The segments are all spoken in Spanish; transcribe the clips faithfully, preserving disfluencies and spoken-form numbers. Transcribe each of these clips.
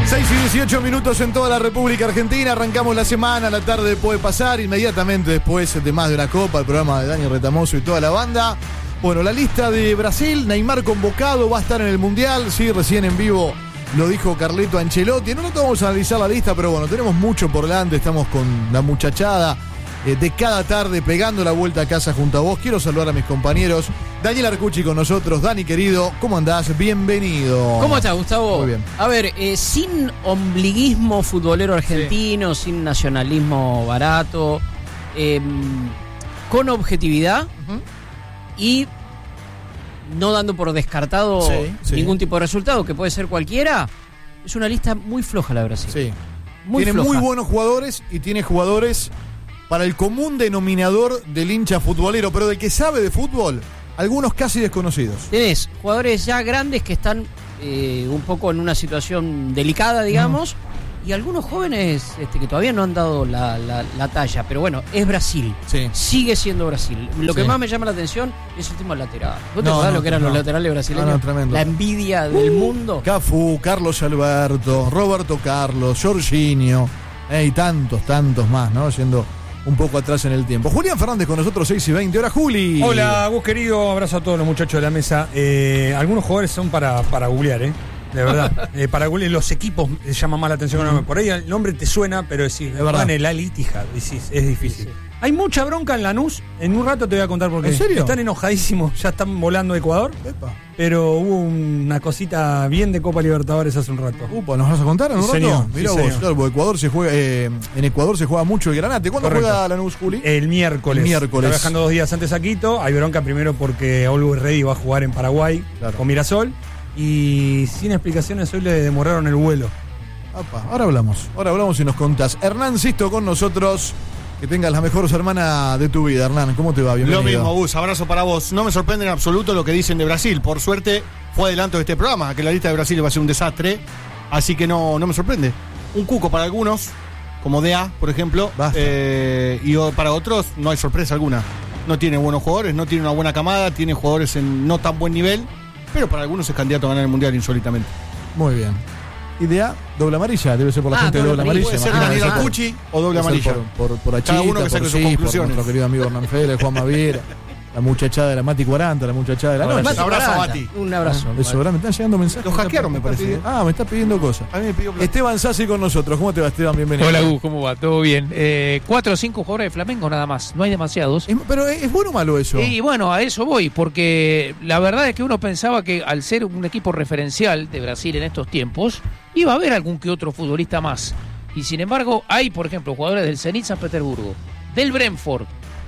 seis y dieciocho minutos en toda la República Argentina. Arrancamos la semana, la tarde puede pasar. Inmediatamente después de más de una copa, el programa de Dani Retamoso y toda la banda. Bueno, la lista de Brasil, Neymar convocado, va a estar en el Mundial. Sí, recién en vivo lo dijo Carleto Ancelotti. No, no vamos a analizar la lista, pero bueno, tenemos mucho por delante. Estamos con la muchachada eh, de cada tarde pegando la vuelta a casa junto a vos. Quiero saludar a mis compañeros. Daniel Arcucci con nosotros. Dani, querido, ¿cómo andás? Bienvenido. ¿Cómo estás, Gustavo? Muy bien. A ver, eh, sin ombliguismo futbolero argentino, sí. sin nacionalismo barato, eh, con objetividad uh-huh. y no dando por descartado sí, sí. ningún tipo de resultado, que puede ser cualquiera, es una lista muy floja la de Brasil. Sí. Muy tiene floja. muy buenos jugadores y tiene jugadores para el común denominador del hincha futbolero, pero del que sabe de fútbol, algunos casi desconocidos. Tenés jugadores ya grandes que están eh, un poco en una situación delicada, digamos, mm. y algunos jóvenes este, que todavía no han dado la, la, la talla. Pero bueno, es Brasil. Sí. Sigue siendo Brasil. Lo sí. que más me llama la atención es el tema lateral. ¿Vos te no, acordás no, lo que eran no. los laterales brasileños? No, no, tremendo. La envidia del uh, mundo. Cafú, Carlos Alberto, Roberto Carlos, Jorginho, eh, y tantos, tantos más, ¿no? Siendo un poco atrás en el tiempo. Julián Fernández con nosotros, seis y veinte. Hola, Juli. Hola, Gus, querido. Abrazo a todos los muchachos de la mesa. Eh, algunos jugadores son para, para googlear, ¿eh? De verdad. eh, para googlear, los equipos llaman más la atención. Mm. Por ahí el nombre te suena, pero decís, es verdad. El Al Ittihad, decís, es difícil. Sí, sí. Hay mucha bronca en Lanús. En un rato te voy a contar por qué. ¿En serio? Están enojadísimos, ya están volando a Ecuador. Epa. Pero hubo una cosita bien de Copa Libertadores hace un rato. Upa, ¿nos vas a contar en un sí, rato? Señor, Mirá sí, vos, señor. claro, porque Ecuador se juega, eh, en Ecuador se juega mucho el Granate. ¿Cuándo Correcto. juega Lanús, Juli? El miércoles. El miércoles. Está viajando dos días antes a Quito. Hay bronca primero porque Always Ready va a jugar en Paraguay claro. con Mirasol. Y sin explicaciones hoy le demoraron el vuelo. Apa, ahora hablamos, ahora hablamos y nos contás. Hernán Sisto con nosotros. Que tengas la mejor semana de tu vida, Hernán. ¿Cómo te va? Bienvenido. Lo mismo, Gus. Abrazo para vos. No me sorprende en absoluto lo que dicen de Brasil. Por suerte, fue adelanto de este programa, que la lista de Brasil va a ser un desastre. Así que no, no me sorprende. Un cuco para algunos, como D A, por ejemplo. Eh, y para otros, no hay sorpresa alguna. No tiene buenos jugadores, no tiene una buena camada, tiene jugadores en no tan buen nivel. Pero para algunos es candidato a ganar el Mundial insólitamente. Muy bien. Idea, doble amarilla, debe ser por la ah, gente de doble amarilla. Puede ser ah, Daniel Arcucci o doble amarilla. Por, por, por Achita, cada uno que saque por sus sí, conclusiones. Por nuestro querido amigo Hernán Félix, Juan Maviera, la muchachada de la Mati cuarenta, la muchachada de la noche. Un abrazo a Mati. Un abrazo. Ah, eso, ahora me están llegando mensajes. Los hackearon, me parece. Pidiendo, ah, me está pidiendo cosas. A mí me pidió Esteban Sassi con nosotros. ¿Cómo te va, Esteban? Bienvenido. Hola, Gus, ¿cómo va? ¿Todo bien? Eh, cuatro o cinco jugadores de Flamengo nada más. No hay demasiados. Es, pero ¿es bueno o malo eso? Y bueno, a eso voy, porque la verdad es que uno pensaba que al ser un equipo referencial de Brasil en estos tiempos, iba a haber algún que otro futbolista más. Y sin embargo, hay, por ejemplo, jugadores del Zenit San Petersburgo, del Brentford,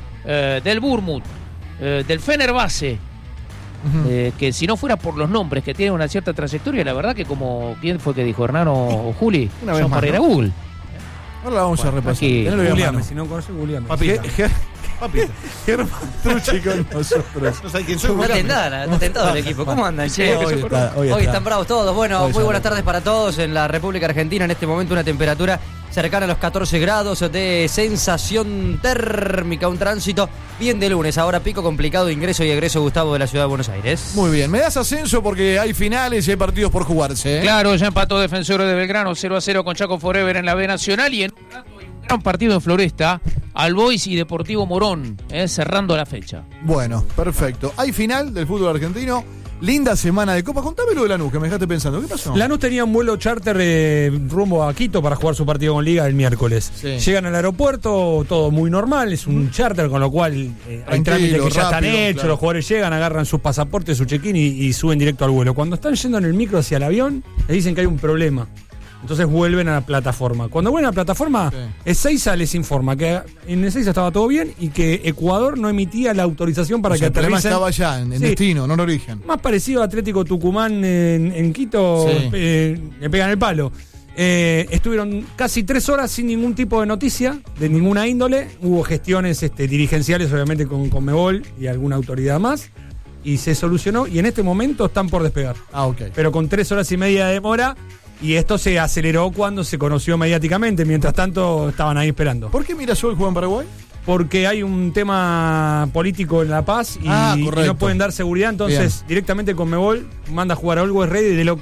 eh, del Bournemouth, eh, del Fenerbahce, uh-huh. eh, que si no fuera por los nombres que tienen una cierta trayectoria, la verdad que como, ¿quién fue que dijo? ¿Hernán o Juli? Una vez son más, para ir ¿no? a Google. Ahora la vamos bueno, a repasar. Aquí, googleame, si no conoces, googleame. Papita. Papita. Germán Trucci con nosotros. No sé quién soy. Está tentado, está tentado el equipo. ¿Cómo andan? Sí, hoy, está, hoy, hoy están bravos todos. Bueno, hoy muy buenas tardes para todos en la República Argentina. En este momento una temperatura cercana a los catorce grados de sensación térmica. Un tránsito bien de lunes. Ahora pico complicado de ingreso y egreso, Gustavo, de la ciudad de Buenos Aires. Muy bien. Me das ascenso porque hay finales y hay partidos por jugarse, ¿eh? Claro, ya empató Defensores de Belgrano cero a cero con Chaco Forever en la B Nacional. Y en un rato hay un gran partido en Floresta. Albois y Deportivo Morón, eh, cerrando la fecha. Bueno, perfecto. Hay final del fútbol argentino. Linda semana de Copa. Contame lo de Lanús, que me dejaste pensando. ¿Qué pasó? Lanús tenía un vuelo charter eh, rumbo a Quito para jugar su partido con Liga el miércoles. Sí. Llegan al aeropuerto, todo muy normal, es un charter, con lo cual eh, hay trámites que ya están hechos, claro. Los jugadores llegan, agarran sus pasaportes, su check-in y, y suben directo al vuelo. Cuando están yendo en el micro hacia el avión, les dicen que hay un problema. Entonces vuelven a la plataforma. Cuando vuelven a la plataforma, sí. Ezeiza les informa que en Ezeiza estaba todo bien y que Ecuador no emitía la autorización para o sea, que aterricen. El problema estaba allá, en, en sí. destino, no en origen. Más parecido a Atlético Tucumán en, en Quito, sí. eh, le pegan el palo. Eh, estuvieron casi tres horas sin ningún tipo de noticia, de ninguna índole. Hubo gestiones este, dirigenciales, obviamente con Conmebol y alguna autoridad más. Y se solucionó y en este momento están por despegar. Ah, ok. Pero con tres horas y media de demora. Y esto se aceleró cuando se conoció mediáticamente. Mientras tanto, estaban ahí esperando. ¿Por qué Mirasol juega en Paraguay? Porque hay un tema político en La Paz y, ah, y no pueden dar seguridad. Entonces, bien. Directamente Conmebol manda a jugar a Always Ready de local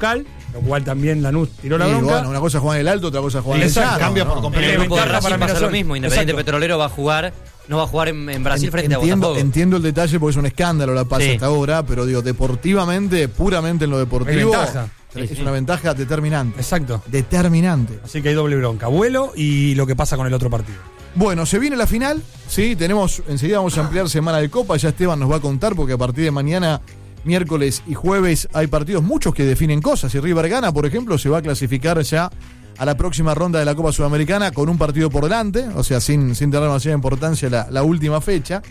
lo cual también Lanús tiró la y bronca. bueno, una cosa es jugar en el alto, otra cosa es jugar en el Exacto, llano. cambia por ¿no? completo. En el grupo de Ventaja Racing para pasa lo Mirassol. mismo. Independiente Exacto. Petrolero va a jugar, no va a jugar en, en Brasil En- frente entiendo, a Botafogo. entiendo el detalle porque es un escándalo la pasa Sí. hasta ahora, pero digo, deportivamente, puramente en lo deportivo, ventaja. es Sí, sí. una ventaja determinante. Exacto. Determinante. Así que hay doble bronca. Vuelo y lo que pasa con el otro partido. Bueno, se viene la final, sí, tenemos, enseguida vamos a ampliar semana de Copa, ya Esteban nos va a contar porque a partir de mañana, miércoles y jueves hay partidos muchos que definen cosas. Y River gana, por ejemplo, se va a clasificar ya a la próxima ronda de la Copa Sudamericana con un partido por delante, o sea, sin, sin tener demasiada importancia la, la última fecha.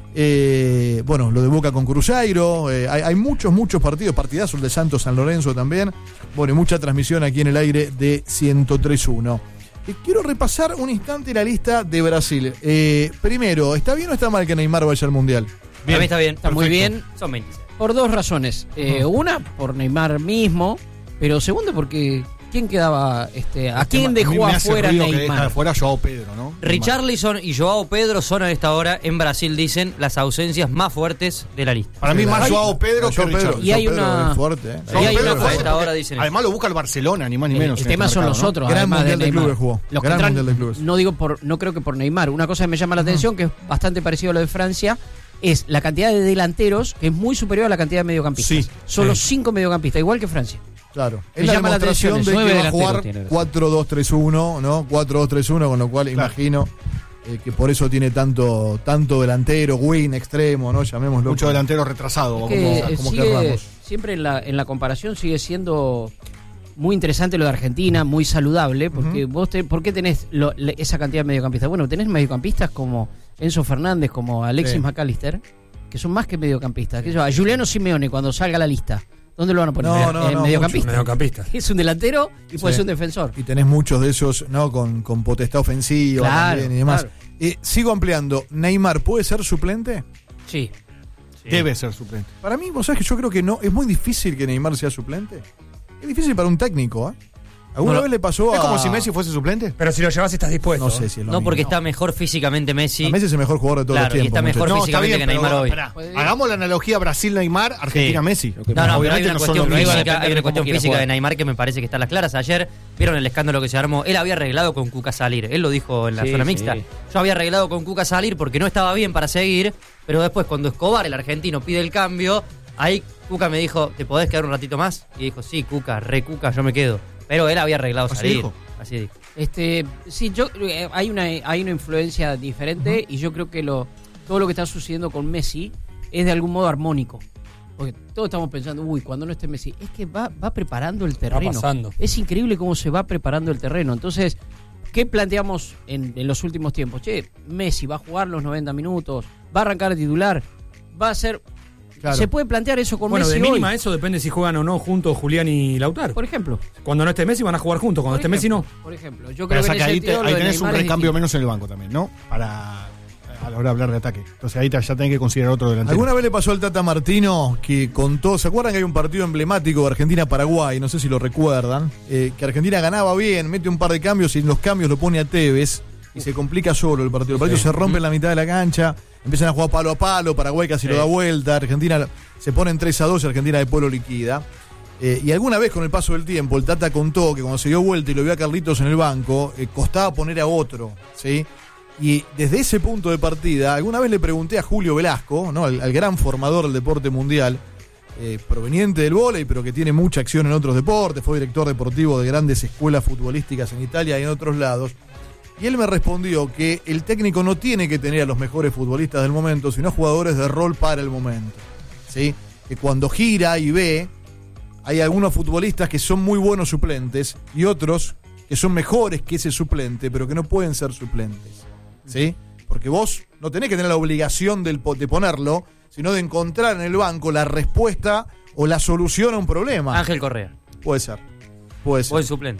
Eh, bueno, lo de Boca con Cruzeiro, eh, hay, hay muchos, muchos partidos, partidazos, el de Santos San Lorenzo también. Bueno, y mucha transmisión aquí en el aire de ciento tres punto uno. Eh, quiero repasar un instante la lista de Brasil. Eh, primero, ¿está bien o está mal que Neymar vaya al Mundial? Para mí está bien. Está muy bien. Son veintiséis. Por dos razones. Eh, Una, por Neymar mismo, pero segundo, porque ¿quién quedaba? Este, ¿A quién A mí dejó me hace afuera ruido que deja Neymar? afuera a Joao Pedro, ¿no? Richarlison y Joao Pedro son a esta hora en Brasil, dicen, las ausencias más fuertes de la lista. Para mí más Ay, Joao Pedro que Joao Pedro, Richarlison. Y hay Joao Pedro una- es fuerte, eh. y Joao hay Pedro una es a fuerte. esta hora dicen eso. Además lo busca el Barcelona, ni más ni El, menos. el en tema este son mercado, los ¿no? otros, Gran además de Mundial de Neymar. Clubes jugó. Los que Gran entran- Mundial de Clubes. no digo por, no creo que por Neymar. Una cosa que me llama la atención, que es bastante parecido a lo de Francia, es la cantidad de delanteros, que es muy superior a la cantidad de mediocampistas. Sí, Solo sí. cinco mediocampistas, igual que Francia. Claro. Me Es la llama la demostración atención de eso. que Nueve va a jugar delanteros tiene Brasil. cuatro dos tres uno, ¿no? cuatro dos tres uno, con lo cual Claro. imagino eh, que por eso tiene tanto tanto delantero, win, extremo, ¿no? Llamémoslo. Mucho delantero retrasado, Es como, que, como- eh, como sigue- querramos. siempre en la, en la comparación sigue siendo muy interesante lo de Argentina, muy saludable, porque vos te- ¿por qué tenés lo- le- esa cantidad de mediocampistas? Bueno, tenés mediocampistas como Enzo Fernández, como Alexis Sí. McAllister, que son más que mediocampistas. Que yo, a Juliano Simeone, cuando salga la lista, ¿dónde lo van a poner? No, no, Eh, no, mediocampista. Mediocampista. Es un delantero y puede Sí. ser un defensor. Y tenés muchos de esos, ¿no? Con, con potestad ofensiva Claro, también y demás. claro. Eh, sigo ampliando. ¿Neymar puede ser suplente? Sí. Debe ser suplente. Para mí, vos sabés que yo creo que no. Es muy difícil que Neymar sea suplente. Es difícil para un técnico, ¿eh? ¿Alguna Bueno, vez le pasó a. ¿Es como si Messi fuese suplente? Pero si lo llevas estás dispuesto. No sé si es lo No, mismo. porque está mejor físicamente Messi. A Messi es el mejor jugador de todos Claro, los y tiempos. está mejor muchachos. físicamente que Neymar hoy. pará. Hagamos la analogía Brasil-Neymar, Argentina-Messi. No, no, pero hay Obviamente una no son cuestión lo mismo. Iba a física, depender hay de una cómo cuestión quiera física jugar. de Neymar que me parece que está a las claras. Ayer vieron el escándalo que se armó. Él había arreglado con Cuca salir. Él lo dijo en la Sí, zona sí. mixta. Yo había arreglado con Cuca salir porque no estaba bien para seguir, pero después cuando Escobar, el argentino, pide el cambio, ahí Cuca me dijo, ¿te podés quedar un ratito más? Y dijo, sí, Cuca, re Cuca, yo me quedo. Pero él había arreglado ¿Así salir. dijo? Así dijo. Este, sí, yo eh, hay una hay una influencia diferente y yo creo que lo todo lo que está sucediendo con Messi es de algún modo armónico. Porque todos estamos pensando, uy, cuando no esté Messi, es que va va preparando el terreno. pasando. Es increíble cómo se va preparando el terreno. Entonces, ¿qué planteamos en, en los últimos tiempos? Che, Messi va a jugar los noventa minutos, va a arrancar de titular, va a ser Claro. se puede plantear eso con Bueno, Messi de mínima hoy, eso depende si juegan o no juntos Julián y Lautaro. por ejemplo. Cuando no esté Messi van a jugar juntos, cuando Por esté Messi no. ejemplo, Por ejemplo, yo Pero creo o sea que que en ese ahí, te- sentido lo ahí de tenés un Neymar es recambio distinto. menos en el banco también, ¿no? Para a la hora de hablar de ataque. Entonces ahí te- ya tenés que considerar otro delantero. ¿Alguna vez le pasó al Tata Martino que contó, ¿se acuerdan que hay un partido emblemático de Argentina-Paraguay? No sé si lo recuerdan. eh, que Argentina ganaba bien, mete un par de cambios y en los cambios lo pone a Tevez y se complica solo el partido. El partido se rompe en la mitad de la cancha, empiezan a jugar palo a palo, Paraguay casi lo da vuelta, Argentina se pone en tres a dos y Argentina de polo liquida. Eh, y alguna vez con el paso del tiempo, el Tata contó que cuando se dio vuelta y lo vio a Carlitos en el banco, eh, costaba poner a otro, ¿sí? Y desde ese punto de partida, alguna vez le pregunté a Julio Velasco, ¿no? al, al gran formador del deporte mundial, eh, proveniente del vóley, pero que tiene mucha acción en otros deportes, fue director deportivo de grandes escuelas futbolísticas en Italia y en otros lados. Y él me respondió que el técnico no tiene que tener a los mejores futbolistas del momento, sino jugadores de rol para el momento. ¿Sí? Que cuando gira y ve, hay algunos futbolistas que son muy buenos suplentes y otros que son mejores que ese suplente, pero que no pueden ser suplentes. ¿Sí? Porque vos no tenés que tener la obligación del po- de ponerlo, sino de encontrar en el banco la respuesta o la solución a un problema. Ángel Correa, Puede ser. Puede ser. buen suplente.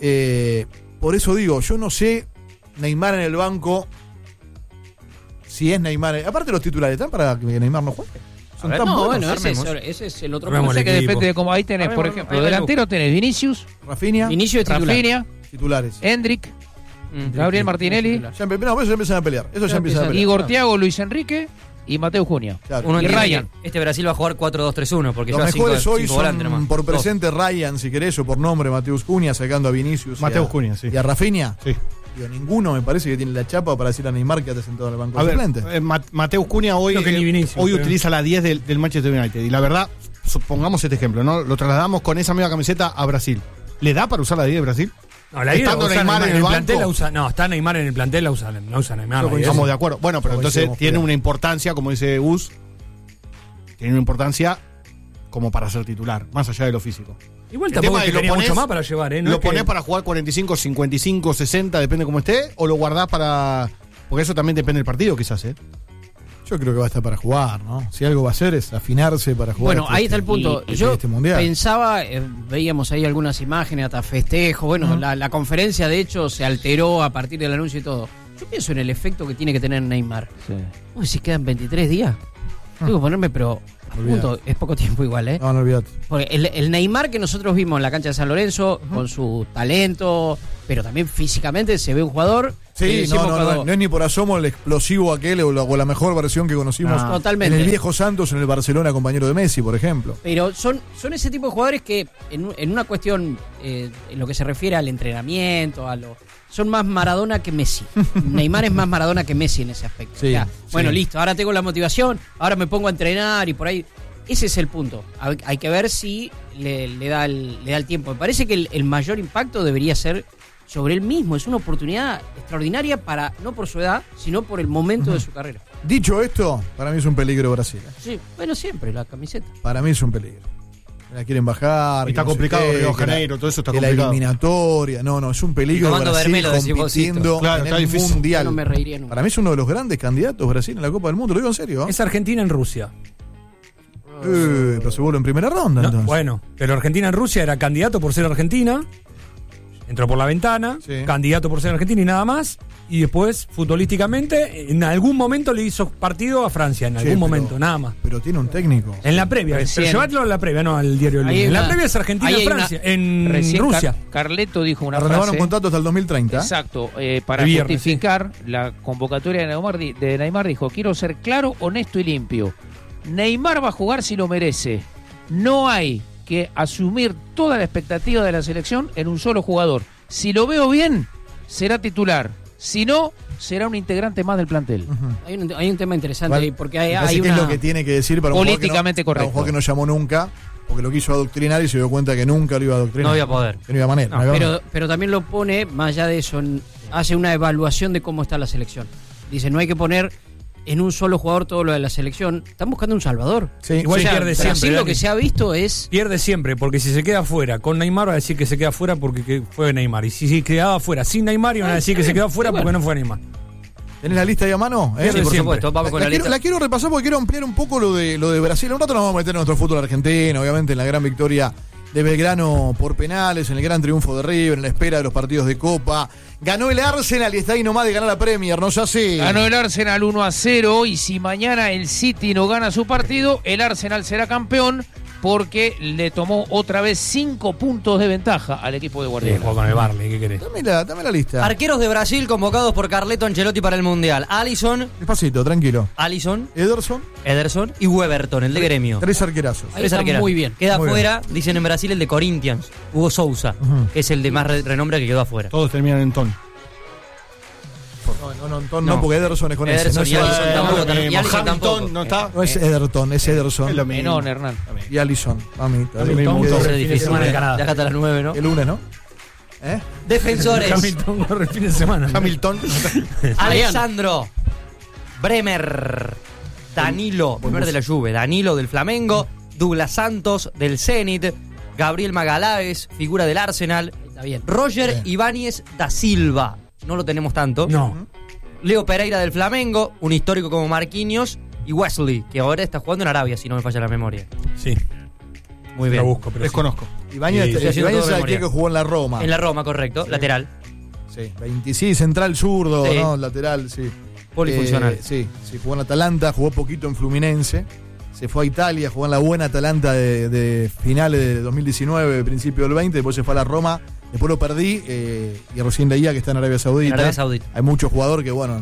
Eh, por eso digo, yo no sé Neymar en el banco si es Neymar. Aparte los titulares, ¿están para que Neymar no juegue? Son ver, tan No, buenos. bueno, ese es, armemos. ese es el otro Armemos punto. Sé que equipo. depende de cómo ahí tenés, Ahí por va, ejemplo, ahí va el delantero tenés Vinicius, Rafinha, Inicio de titular. Rafinha, titulares. Hendrik, Mm. Gabriel Martinelli, Titular. Ya, empe- no, pero eso ya empiezan a pelear. Eso ya, Ya empiezan a empiezan. pelear. Igor Thiago, Luis Enrique y Mateo Cunha. Claro. Uno y entiende Ryan. que este Brasil va a jugar cuatro dos tres uno porque los lleva cinco, mejores hoy cinco son volantes nomás. por Dos. presente Ryan, si querés, o por nombre Mateus Cunha, sacando a Vinicius. Mateus y a, Cunha, sí. Y a Rafinha. Sí. Digo, ninguno me parece que tiene la chapa para decir a Neymar que está sentado en el banco A de ver, suplente. eh, Ma- Mateus Cunha hoy, Creo que ni eh, Vinicius, hoy pero- utiliza la diez del, del Manchester United. Y la verdad, supongamos este ejemplo, ¿no? Lo trasladamos con esa misma camiseta a Brasil. ¿Le da para usar la diez de Brasil? No, la idea Estando usa Neymar en el plantel banco. la usa, no, está Neymar en el plantel, la usa, la usa Neymar. la idea Estamos es- de acuerdo. Bueno, pero entonces Coincidimos, tiene cuidado. una importancia, como dice Gus, tiene una importancia como para ser titular, más allá de lo físico. Igual El tampoco tema es es, que lo tenía pones- mucho más para llevar, ¿eh? No ¿Lo es que- ponés para jugar cuarenta y cinco, cincuenta y cinco, sesenta, depende cómo esté? ¿O lo guardás para...? Porque eso también depende del partido, quizás, ¿eh? Yo creo que va a estar para jugar, ¿no? Si algo va a hacer es afinarse para jugar. Bueno, este- ahí está el punto. este- Yo este mundial. pensaba, eh, veíamos ahí algunas imágenes, hasta festejo. Bueno, la, la conferencia de hecho se alteró a partir del anuncio y todo. Yo pienso en el efecto que tiene que tener Neymar. Sí. Uy, si quedan veintitrés días. Tengo que ponerme, pero a punto, es poco tiempo igual, ¿eh? No, no olvidate. Porque el, el Neymar que nosotros vimos en la cancha de San Lorenzo, con su talento, pero también físicamente se ve un jugador. que Sí, decimos no, no, cuando- no, no es ni por asomo el explosivo aquel o la, o la mejor versión que conocimos No, totalmente. en el viejo Santos, en el Barcelona, compañero de Messi, por ejemplo. Pero son, son ese tipo de jugadores que en, un- en una cuestión, eh, en lo que se refiere al entrenamiento, a lo son más Maradona que Messi. Neymar es más Maradona que Messi en ese aspecto. Sí, O sea, sí. bueno, listo, ahora tengo la motivación, ahora me pongo a entrenar y por ahí. Ese es el punto. Hay, hay que ver si le, le da el, le da el tiempo. Me parece que el, el mayor impacto debería ser sobre él mismo. Es una oportunidad extraordinaria para, no por su edad, sino por el momento de su carrera. Dicho esto, para mí es un peligro Brasil. ¿eh? Sí, bueno, siempre la camiseta. Para mí es un peligro. La quieren bajar. Y está que no sé complicado qué, Río de que la- Janeiro, todo eso está que complicado. La eliminatoria. No, no, es un peligro Y tomando Brasil Vermelo, decís vos, compitiendo Claro, en está el difícil. mundial. Yo no me reiría nunca. Para mí es uno de los grandes candidatos Brasil en la Copa del Mundo. Lo digo en serio. ¿eh? Es Argentina en Rusia. Eh, pero se vuelve en primera ronda. No, entonces. bueno, pero Argentina en Rusia era candidato por ser Argentina. Entró por la ventana, Sí. candidato por ser Argentina y nada más. Y después, futbolísticamente, en algún momento le hizo partido a Francia, en Sí, algún pero- momento, nada más. Pero tiene un técnico. En la previa, Recién. pero llevadlo a la previa, no al diario del Ahí lunes. hay En la una- previa es Argentina ahí en hay una- Francia, en Recién Rusia. Car- Carleto dijo una Renovaron frase. contrato hasta el dos mil treinta. Exacto, eh, para El viernes, justificar la convocatoria de Neymar, di- de Neymar dijo, quiero ser claro, honesto y limpio. Neymar va a jugar si lo merece. No hay que asumir toda la expectativa de la selección en un solo jugador. Si lo veo bien, será titular. Si no, será un integrante más del plantel. Hay un, hay un tema interesante Vale. ahí, porque hay, Me parece hay que una... es lo que tiene que decir para un jugador que no- Políticamente para correcto. un jugador que no llamó nunca, porque lo quiso adoctrinar y se dio cuenta que nunca lo iba a adoctrinar. No había poder. Que no había manera. No, no había Pero, manera. pero también lo pone, más allá de eso, en- hace una evaluación de cómo está la selección. Dice, no hay que poner en un solo jugador todo lo de la selección. Están buscando un salvador. Sí, Igual sí. pierde Brasil siempre, lo Dani. que se ha visto es... Pierde siempre, porque si se queda fuera con Neymar va a decir que se queda fuera porque que fue Neymar. Y si se quedaba fuera sin Neymar iban a decir que se quedó fuera porque no fue Neymar. ¿Tenés la lista ahí a mano? ¿Eh? Pierde Sí, por siempre. supuesto, vamos La, con la la quiero, lista. la quiero repasar porque quiero ampliar un poco lo de lo de Brasil. Un rato nos vamos a meter en nuestro fútbol argentino, obviamente en la gran victoria de Belgrano por penales, en el gran triunfo de River, en la espera de los partidos de Copa. Ganó el Arsenal y está ahí nomás de ganar la Premier, ¿no es así? Ganó el Arsenal uno a cero y si mañana el City no gana su partido, el Arsenal será campeón porque le tomó otra vez cinco puntos de ventaja al equipo de Sí, Guardiola. jugó con el Barley, ¿qué querés? Dame la, dame la lista. Arqueros de Brasil convocados por Carleto Ancelotti para el Mundial. Alisson, Despacito, tranquilo. Alisson, Ederson, Ederson y Weberton, el de gremio. tres arquerazos. Ahí Tres está arqueros. muy bien. Queda Muy afuera, dicen en Brasil, el de Corinthians, Hugo Sousa, Ujú. que es el de más re- renombre que quedó afuera. Todos terminan en ton. No, no, no, no, No. porque Ederson es con ese. Ederson No y es, Alisson Ederson. tampoco. Eh, y Alisson Hamilton tampoco. no está. No es Ederton, es Ederson. Es lo mismo. Menón, Hernán. Y Alisson, mamita. Hamilton, Qué- corre Ese el fin de difícil. semana en Canadá. De acá hasta las nueve, ¿no? El lunes, ¿no? ¿Eh? Defensores. Hamilton corre el fin de semana. Hamilton. Alessandro, Bremer, Danilo, Bremer de la Juve, Danilo del Flamengo, Douglas Santos del Zenit, Gabriel Magaláes, figura del Arsenal, Está bien. Roger Bien. Ibáñez da Silva, no lo tenemos tanto, No. Leo Pereira del Flamengo, un histórico como Marquinhos, y Wesley, que ahora está jugando en Arabia, si no me falla la memoria. Sí. Muy Lo bien. busco, pero sí. Desconozco. Ibáñez, Sí, estoy haciendo Ibáñez todo es de el que memoria. jugó en la Roma. En la Roma, correcto, lateral. Sí, veintiséis, central zurdo, Sí. ¿no? Lateral, sí. Polifuncional. Eh, sí, sí, jugó en Atalanta, jugó poquito en Fluminense. Se fue a Italia, jugó en la buena Atalanta de, de finales de dos mil diecinueve, principio del veinte. Después se fue a la Roma. Después lo perdí eh, y recién leía que está en Arabia Saudita. En Arabia Saudita. Hay muchos jugadores que, bueno, en-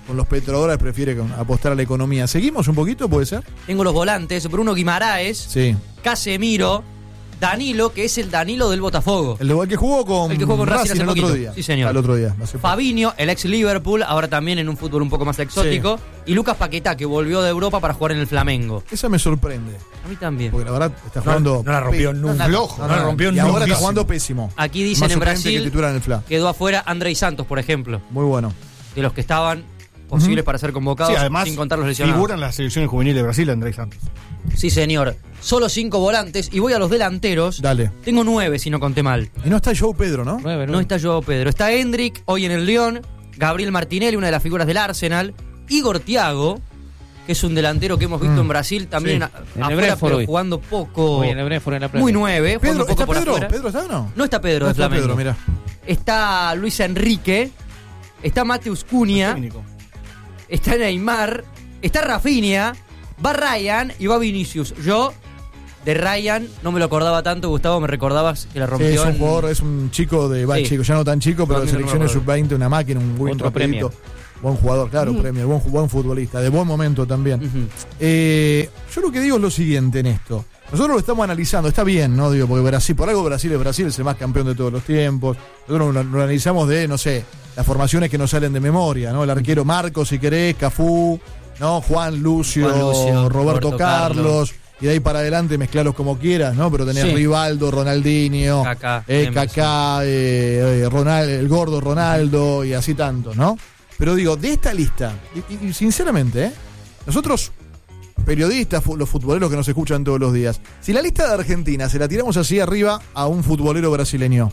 con los petrodólares prefiere con- apostar a la economía. ¿Seguimos un poquito, puede ser? Tengo los volantes, Bruno Guimaraes, Sí. Casemiro, Danilo, que es el Danilo del Botafogo. El, de- el que jugó con, El que jugó con Racing hace el otro poquito. día. Sí, señor. Al otro día. hace poco. Fabinho, el ex Liverpool, ahora también en un fútbol un poco más exótico. Y Lucas Paquetá, que volvió de Europa para jugar en el Flamengo. Esa me sorprende. A mí también. Porque la verdad está No, jugando. no la rompió pe- nunca. flojo. No la rompió Y nunca. ahora está jugando pésimo. Aquí Más dicen en suplente que Brasil titular en el Fla. quedó afuera Andrei Santos, por ejemplo, Muy bueno. de los que estaban posibles Ujú. para ser convocados, Sí, además, sin contar los lesionados. figuran las selecciones juveniles de Brasil, Andrés Santos. Sí, señor. Solo cinco volantes y voy a los delanteros. Dale. Tengo nueve, si no conté mal. Y no está Joe Pedro, ¿no? Nueve, No nueve. está Joao Pedro. Está Hendrik, hoy en el Lyon. Gabriel Martinelli, una de las figuras del Arsenal. Igor Thiago, que es un delantero que hemos visto Mm, en Brasil, también sí. a- En el afuera, Brentford pero hoy. jugando poco. Hoy en el Brentford en la Premier. Muy nueve, jugando Pedro, un poco ¿está por Pedro? afuera. ¿Pedro está o no? No está Pedro No de está Flamengo. Pedro, mira. Está Luis Enrique. Está Mateus Cunha. Técnico. Está Neymar. Está Rafinha. Va Ryan y va Vinicius. Yo, de Ryan, no me lo acordaba tanto. Gustavo, me recordabas que la Sí, rompió. es un en- jugador, es un chico de. Va, Sí. chico, ya no tan chico, pero de También no me selecciones acuerdo. sub veinte, una máquina, un buen Otro rapidito. premio. Buen jugador, claro, Mm. premio, buen, buen futbolista, de buen momento también. Ujú. Eh, yo lo que digo es lo siguiente en esto. Nosotros lo estamos analizando, está bien, ¿no? Digo, porque Brasil, por algo Brasil es Brasil, es el más campeón de todos los tiempos. Nosotros lo, lo analizamos de, no sé, las formaciones que nos salen de memoria, ¿no? El arquero Marcos, si querés, Cafú, ¿no? Juan Lucio, Juan Lucio, Roberto, Roberto Carlos, Carlos. y de ahí para adelante mezclarlos como quieras, ¿no? Pero tenés Sí. Rivaldo, Ronaldinho, Kaká, eh, Emerson. Kaká, eh, eh, Ronald- el gordo Ronaldo y así tanto, ¿no? Pero digo, de esta lista, y, y- y sinceramente, ¿eh? Nosotros, periodistas, fu- los futboleros que nos escuchan todos los días, si la lista de Argentina se la tiramos así arriba a un futbolero brasileño,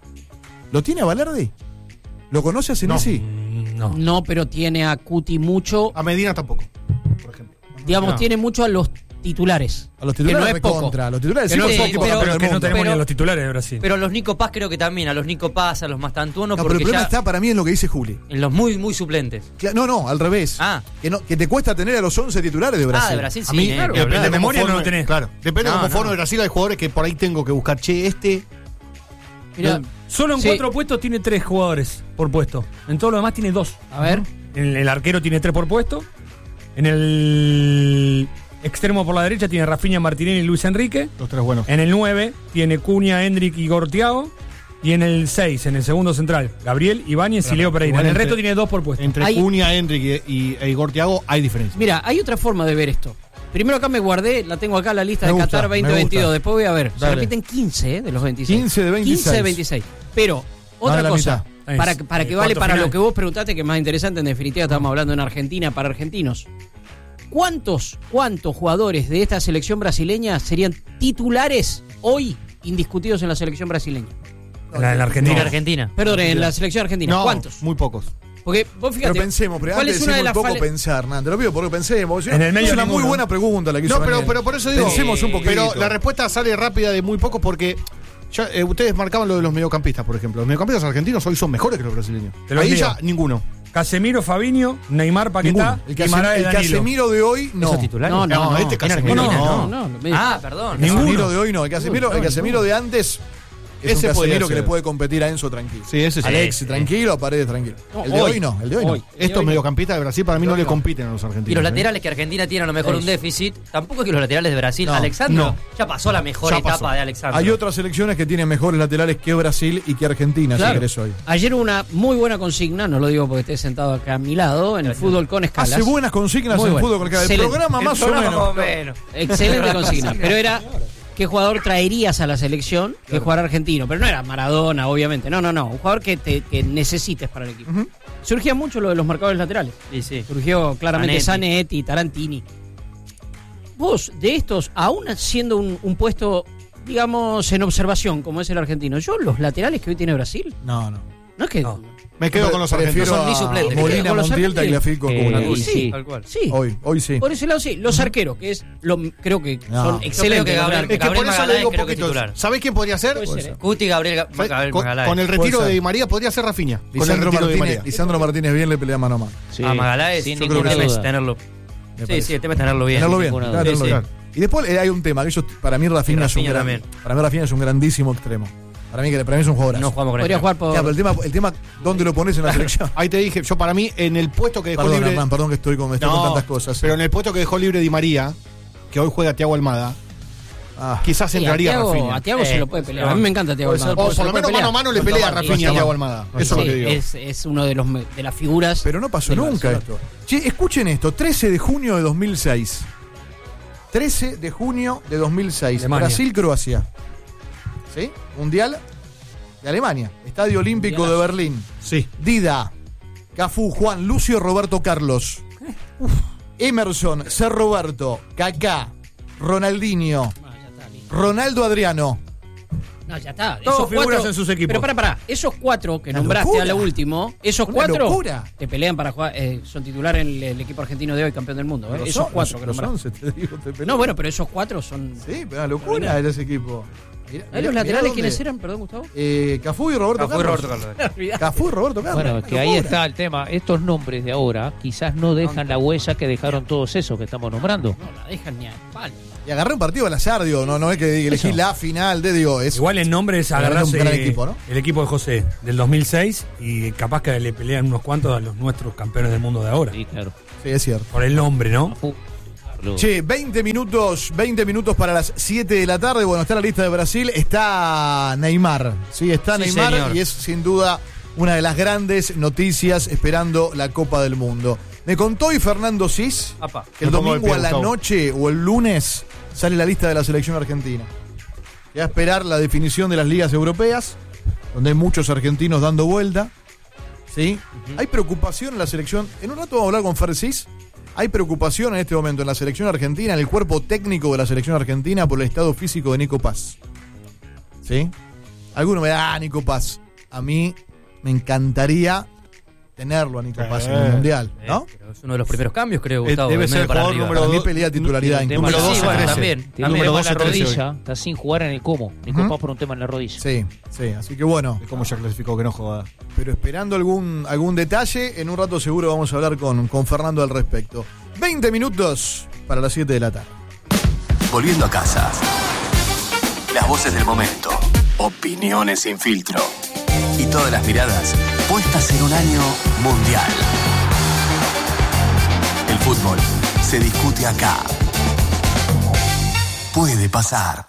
¿lo tiene a Valerdi? ¿Lo conoce a Senesi? Mm, No. No, pero tiene a Cuti mucho. A Medina tampoco, por ejemplo. Digamos, No. tiene mucho a los titulares. A los titulares que no es poco. recontra, a los titulares Que sí, no porque es son poco, equipos pero- campeones Pero del que no mundo. tenemos Pero- ni a los titulares de Brasil. Pero los Nico Paz creo que también, a los Nico Paz, a los Mastantuono, No, pero porque el problema ya está para mí en lo que dice Juli. en los muy, muy suplentes. Cla- No, no, al revés. Ah. Que, no, que te cuesta tener a los once titulares de Brasil. Ah, de Brasil A sí, mí, eh, claro, ni hablar. de cómo memoria no forme- lo tenés. Claro, depende No, de cómo no. forme Brasil. Hay jugadores que por ahí tengo que buscar, che, este. Mira, Solo en Sí. cuatro puestos tiene tres jugadores por puesto. En todo lo demás tiene dos. a ver. En el arquero tiene tres por puesto. En el extremo por la derecha tiene Rafinha, Martinelli y Luis Enrique. Los tres buenos. En el nueve tiene Cunha, Hendrik y Igor Thiago. Y en el seis, en el segundo central, Gabriel, Ibáñez y Leo Pereira. igual En el entre- resto tiene dos por puesto. Entre Hay- Cunha, Hendrik y, y- e Igor Thiago hay diferencia. Mira, hay otra forma de ver esto. Primero acá me guardé, la tengo acá la lista Me de gusta, Qatar me veinte veintidós. gusta. Después voy a ver. Se Dale. repiten quince eh, de los veintiséis. quince de veintiséis. quince de veintiséis. Pero, otra de la cosa. mitad. Para, Es, que- para eh, que vale cuarto para final. lo que vos preguntaste, que es más interesante, en definitiva estamos hablando en Argentina para argentinos. ¿Cuántos, cuántos jugadores de esta selección brasileña serían titulares hoy indiscutidos en la selección brasileña? En la, en la Argentina. En Argentina. Perdón, en la selección argentina. No, ¿Cuántos? muy pocos. Porque vos Pero fíjate. pensemos, pero ¿cuál antes es de una de decir muy las poco fale- pensar, Hernán. Te lo pido porque pensemos. En el medio es una ninguno. muy buena pregunta la que hizo No, pero, Daniel. pero por eso digo. Pensemos un eh, poquito. Pero la respuesta sale rápida de muy pocos porque. ya, eh, ustedes marcaban lo de los mediocampistas, por ejemplo. Los mediocampistas argentinos hoy son mejores que los brasileños. Te lo Ahí digo. ya ninguno. Casemiro, Fabinho, Neymar, Paquetá, El, y Casem- Guimaraes, el Danilo. Casemiro de hoy, no. ¿Esos titulares? No, no, No, no. este En Casemiro Argentina, no. No, no. me- Ah, perdón. El Casemiro Ninguno. de hoy no. El Casemiro, Uy, el no, Casemiro no. de antes es Ese un podría Casemiro que ser. le puede competir a Enzo tranquilo. Sí, ese sí. Alexis sí. tranquilo, Paredes tranquilo. No, el de hoy, hoy. no, el de hoy, Hoy. no. Estos mediocampistas de Brasil para mí no Hoy le no. compiten a los argentinos. Y los ¿eh? laterales que Argentina tiene a lo mejor un Eso. déficit, tampoco es que los laterales de Brasil. No, Alexandro no. ya pasó la mejor Ya etapa pasó. de Alexandro. Hay otras selecciones que tienen mejores laterales que Brasil y que Argentina, Claro. si querés hoy. Ayer hubo una muy buena consigna, no lo digo porque esté sentado acá a mi lado, en el fútbol con escalas. Hace buenas consignas Muy en bueno. fútbol con el, el Excelente. programa El más programa o menos. más o menos. Excelente consigna. Pero era qué jugador traerías a la selección, qué jugador argentino. Pero no era Maradona, obviamente. No, no, no. Un jugador que, te, que necesites para el equipo. Ujú. Surgía mucho lo de los marcadores laterales. Sí, sí. Surgió claramente Zanetti. Zanetti, Tarantini. Vos, de estos, aún siendo un, un puesto, digamos, en observación, como es el argentino, yo los laterales que hoy tiene Brasil, No, no. no es que... No. Me quedo con los Prefiero argentinos. Son ni a suplentes. Molina, Con los Montiel, argentinos. Tagliafico, Eh, con una Sí, cosa. sí, tal cual. sí. Hoy, hoy sí. Por ese lado sí. Los arqueros, que es lo creo que No. son Yo excelentes. creo que los Gabriel- arqueros. Es que por Gabriel eso le Magaláes digo creo que poquito. titular. ¿Sabés quién podría ser? Puede ser, ¿eh? Cuti, Gabriel, Ga- ¿Sabés? Gabriel Con, Magaláes. con el Puede retiro ser. de Di María podría ser Rafinha. Con el Lisandro retiro de Di Martínez, María. Lisandro Martínez bien le pelea mano a mano. Sí, a Magaláes, sin yo creo que ninguna debes duda. tenerlo. me Sí, parece. sí, debes tenerlo bien. Tenerlo bien. ninguna claro, duda. tenerlo Sí, bien. Y después eh, hay un tema, que yo, para mí Rafinha, Y es un Rafinha gran, también. para mí Rafinha es un grandísimo extremo. Para mí, que para mí es un jugador. No jugamos con Podría él. jugar por. Ya, pero el tema, el tema, ¿dónde lo pones en la selección? Ahí te dije, yo para mí, en el puesto que dejó Perdón, libre. Hernán, perdón que estoy con, estoy No, con tantas cosas. Pero en el puesto que dejó libre Di María, que hoy juega Thiago Almada, Ah, quizás Sí, a entraría Thiago, Rafinha. a Thiago Eh, se lo puede pelear. no. A mí me encanta Thiago Puede ser, Almada. O por lo menos mano a mano le pelea a Rafinha a Thiago Almada. Eso es lo Sí, que digo. es, es uno de los me- de las figuras. pero no pasó del nunca Barcelona. esto. Che, escuchen esto, trece de junio de dos mil seis. trece de junio de dos mil seis. Alemania. Brasil-Croacia. ¿Sí? Mundial de Alemania. Estadio Olímpico de Berlín. Sí. Dida, Cafú, Juan, Lucio, Roberto Carlos. Emerson, Ser Roberto, Kaká, Ronaldinho, Ah, ya está, listo. Ronaldo Adriano. No, ya está. Todos Esos figuras cuatro- en sus equipos. Pero para, para. Esos cuatro que Una nombraste locura. a lo último, esos Una cuatro locura. te pelean para jugar. Eh, son titular en el, el equipo argentino de hoy, campeón del mundo. ¿eh? Los Esos on- cuatro que los nombraste. once, te digo, te peleo. No, bueno, pero esos cuatro son. Sí, pero una locura era ese equipo. Mirá- ¿Eh, mirá- ¿Los mirá laterales dónde. quiénes eran? Perdón, Gustavo. Eh, Cafú y Roberto Cafú y Carlos. Roberto Carlos. Cafú y Roberto Carlos. Bueno, Una que ahí locura. está el tema. Estos nombres de ahora quizás no dejan la huella que dejaron todos esos que estamos nombrando. No la dejan ni a palo. Y agarré un partido al azar, digo, no, no es que elegí Eso. la final de, digo, es. Igual en nombre es Agarrás agarrarse un gran equipo, ¿no? el equipo de José del dos mil seis y capaz que le pelean unos cuantos a los nuestros campeones del mundo de ahora. Sí, claro. Sí, es cierto. Por el nombre, ¿no? Uh, Carlos. Che, veinte minutos, veinte minutos para las siete de la tarde. Bueno, está la lista de Brasil, está Neymar. Sí, está Sí, Neymar señor. y es sin duda una de las grandes noticias esperando la Copa del Mundo. Me contó hoy Fernando Cis Apa. que el Me pongo de domingo pie, a la Gustavo. noche o el lunes sale la lista de la selección argentina. Y a esperar la definición de las ligas europeas, donde hay muchos argentinos dando vuelta. ¿Sí? Hay preocupación en la selección. En un rato vamos a hablar con Fer Cis. Hay preocupación en este momento en la selección argentina, en el cuerpo técnico de la selección argentina por el estado físico de Nico Paz. ¿Sí? Alguno me da, ah, Nico Paz. A mí me encantaría tenerlo a Nico Paz en el Eh. Mundial, ¿no? Pero es uno de los primeros cambios, creo, Eh, Gustavo. debe de ser medio el para jugador arriba. número Para mí dos- pelea titularidad. Tiene un incluso. tema Número de doce, la- bueno, también. Tiene un También. problema en la doce, trece rodilla, está sin jugar en el Como. Nico Ujú. Paz por un tema en la rodilla. Sí, sí, así que bueno. ¿Cómo ya clasificó que no joda? Pero esperando algún, algún detalle, en un rato seguro vamos a hablar con, con Fernando al respecto. veinte minutos para las siete de la tarde. Volviendo a casa. Las voces del momento. Opiniones sin filtro. Y todas las miradas puestas en un año mundial. El fútbol se discute acá. Puede pasar.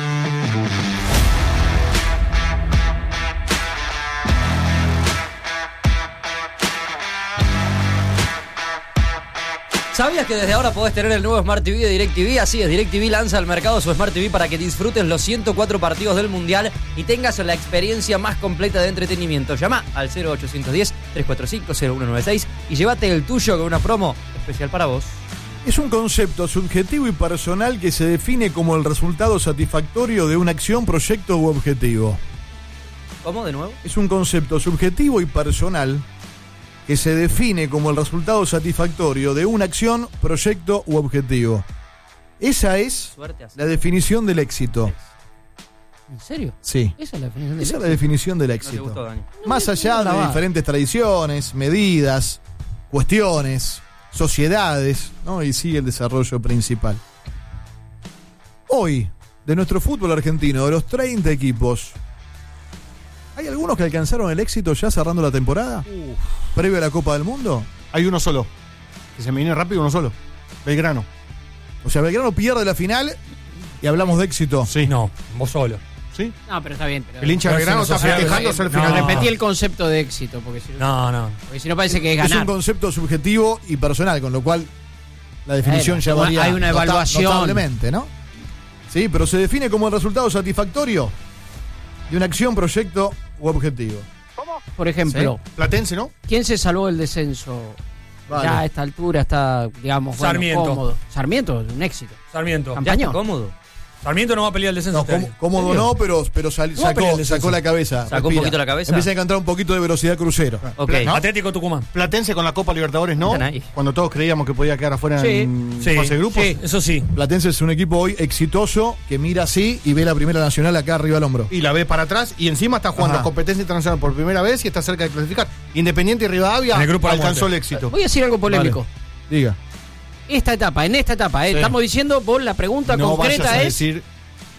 ¿Sabías que desde ahora podés tener el nuevo Smart T V de DirecTV? Así es, DirecTV lanza al mercado su Smart T V para que disfrutes los ciento cuatro partidos del Mundial y tengas la experiencia más completa de entretenimiento. Llama al cero ochocientos diez, trescientos cuarenta y cinco, cero uno noventa y seis y llévate el tuyo con una promo especial para vos. Es un concepto subjetivo y personal que se define como el resultado satisfactorio de una acción, proyecto u objetivo. ¿Cómo? ¿De nuevo? Es un concepto subjetivo y personal que se define como el resultado satisfactorio de una acción, proyecto u objetivo. Esa es Suerte así. la definición del éxito. ¿En serio? Sí. Esa es la definición de Esa es la definición del No te éxito. gustó, Dani. Más allá de diferentes tradiciones, medidas, cuestiones, sociedades, ¿no? Y sigue el desarrollo principal. Hoy, de nuestro fútbol argentino, de los treinta equipos, ¿hay algunos que alcanzaron el éxito ya cerrando la temporada? ¿Previo a la Copa del Mundo? Hay uno solo. Que se me viene rápido, uno solo. Belgrano. O sea, Belgrano pierde la final y hablamos de éxito. Sí. No, vos solo. ¿Sí? No, pero está bien. Pero El hincha de Pero Belgrano es una está sociedad- festejándose al No. final. repetí el concepto de éxito, porque si no, No, no. porque si no parece que es Es ganar. un concepto subjetivo y personal, con lo cual la definición Bueno, ya varía hay una nota- evaluación. notablemente, ¿no? Sí, pero se define como el resultado satisfactorio de una acción, proyecto u objetivo. Por ejemplo, Platense, ¿no? ¿quién se salvó del descenso? Vale. Ya a esta altura está, digamos, bueno, Sarmiento. cómodo. Sarmiento, un éxito. Sarmiento. Campeón. Ya está Campañón. cómodo. Sarmiento no va a pelear el descenso. No, este cómo- año. cómodo ¿En serio? no, pero, pero sal- No va a pelear el sacó, descenso. sacó la cabeza. Sacó un respira. poquito la cabeza. Empieza a encontrar un poquito de velocidad crucero. Ok. ¿No? Atlético Tucumán. Platense con la Copa Libertadores, ¿no? Están ahí. Cuando todos creíamos que podía quedar afuera Sí. en Sí, fase de grupos. sí, eso sí. Platense es un equipo hoy exitoso que mira así y ve la primera nacional acá arriba al hombro. Y la ve para atrás y encima está jugando Ajá. competencia internacional por primera vez y está cerca de clasificar. Independiente y Rivadavia En el grupo de la alcanzó muerte. el éxito. Voy a decir algo polémico. Diga. Esta etapa, en esta etapa, ¿eh? Sí. Estamos diciendo, vos la pregunta No concreta vayas a es decir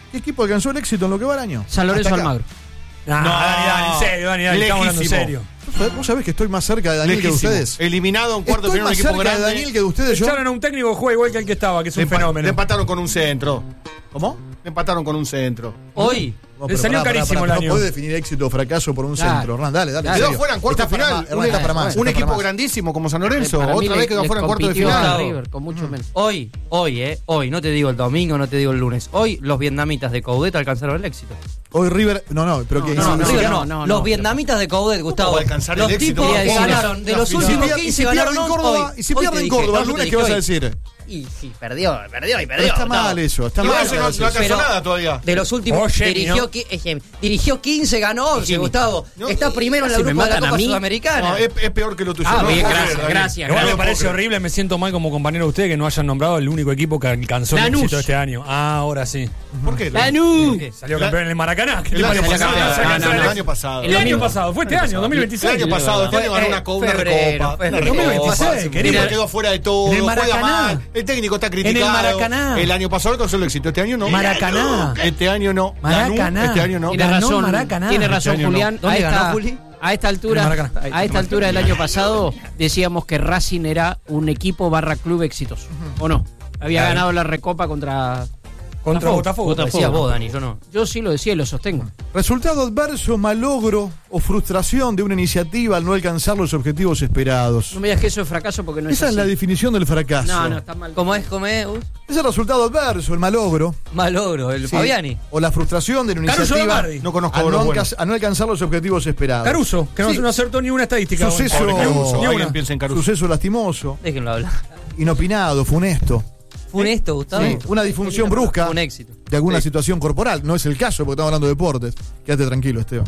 ¿Qué equipo alcanzó el éxito en lo que va el año? San Lorenzo Almagro. No, no, Dani, Dani, en serio, Dani, Dani, estamos hablando en serio. ¿Vos sabés que estoy más cerca de Daniel Lejísimo. que de ustedes? Eliminado en cuarto de Estoy final un más equipo cerca grande. de Daniel que de ustedes. Yo Echaron a un técnico que juega igual que el que estaba, que es un Le empa- fenómeno. Le empataron con un centro. ¿Cómo? Le empataron con un centro. Hoy, No, Le salió carísimo el no año. puede definir éxito o fracaso por un Claro. centro. Hernán, dale, dale. en Quedó serio. fuera en cuarto Está para final. más, Hernán, está para más, Un está para equipo más. grandísimo como San Lorenzo. Para mí Otra le- vez quedó le fuera en cuarto de compitió a final. River, con mucho menos. hoy, hoy, eh, hoy, no te digo el domingo, no te digo el lunes. Hoy los vietnamitas de Coudet alcanzaron el éxito. Hoy River. No, no, pero que. No, no, sí, River sí, no, no, no, los no. vietnamitas de Coudet, Gustavo. va a alcanzar Los el éxito? tipos Quería decir ganaron de los la Y si últimos pierde- y quince si ganaron pierde en once. Córdoba, Hoy- y si hoy pierde te en dije, Córdoba, no, el yo lunes, te ¿qué vas a dije hoy. decir? Y sí, perdió, perdió y Pero perdió. está Gustavo. mal eso, está Igual mal. ese no, no alcanzó Pero- nada todavía. De los últimos, Oye, dirigió, ¿no? qui- eh, dirigió quince, ganó once, Gustavo. No, Está primero en la si me grupo de la matan a Copa mí. Sudamericana. No, es, es peor que lo tuyo. Ah, No bien, puedo gracias, creer, Daniel. gracias, Igual me gracias. parece horrible, me siento mal como compañero de ustedes que no hayan nombrado el único equipo que alcanzó el Lanús. éxito este año. Ah, ahora sí. ¿Por qué? ¡Lanús! Salió La- campeón en el Maracaná. ¿Qué El te año parece? pasado. Salió campeón. no, no, El no. año pasado. El año pasado, fue este año, dos mil veintiséis. El año pasado, este año ganó una, co- una Febrero, recopa. febrero. Una recopa. dos mil veintiséis, querido. River quedó fuera de todo, En el juega Maracaná. mal. El técnico está criticado. Maracaná. El año pasado alcanzó el éxito, este año no. Maracaná. Este año no. Maracaná. Lanús, este año no. Tiene Ganó razón, Maracaná. tiene razón Este año no. Julián. A ¿Dónde ganó, esta, Juli? a esta En altura, Maracaná. a esta altura del año pasado decíamos que Racing era un equipo barra club exitoso. ¿O no? Había Claro. ganado la recopa contra Contra Botafogo. Botafogo. Decías vos, Dani, yo no. Yo sí lo decía y lo sostengo. Resultado adverso, malogro o frustración de una iniciativa al no alcanzar los objetivos esperados. No me digas que eso es fracaso porque no es Esa es así. la definición del fracaso. No, no, está mal. ¿Cómo es? ¿Cómo es? Uh, Es el resultado adverso, el malogro. Malogro, el Sí. Fabiani. O la frustración de una Caruso iniciativa Lombardi. No conozco a, a no los alca- buenos. a no alcanzar los objetivos esperados. Caruso, que no, Sí. no acertó ni una estadística. Suceso, Pobre Caruso, ni Alguien una. piensa en Caruso. Suceso lastimoso, Déjenlo hablar. inopinado, funesto. Funesto, Gustavo. Sí, una disfunción brusca Un éxito. de alguna situación corporal. No es el caso porque estamos hablando de deportes. Quédate tranquilo, Esteban.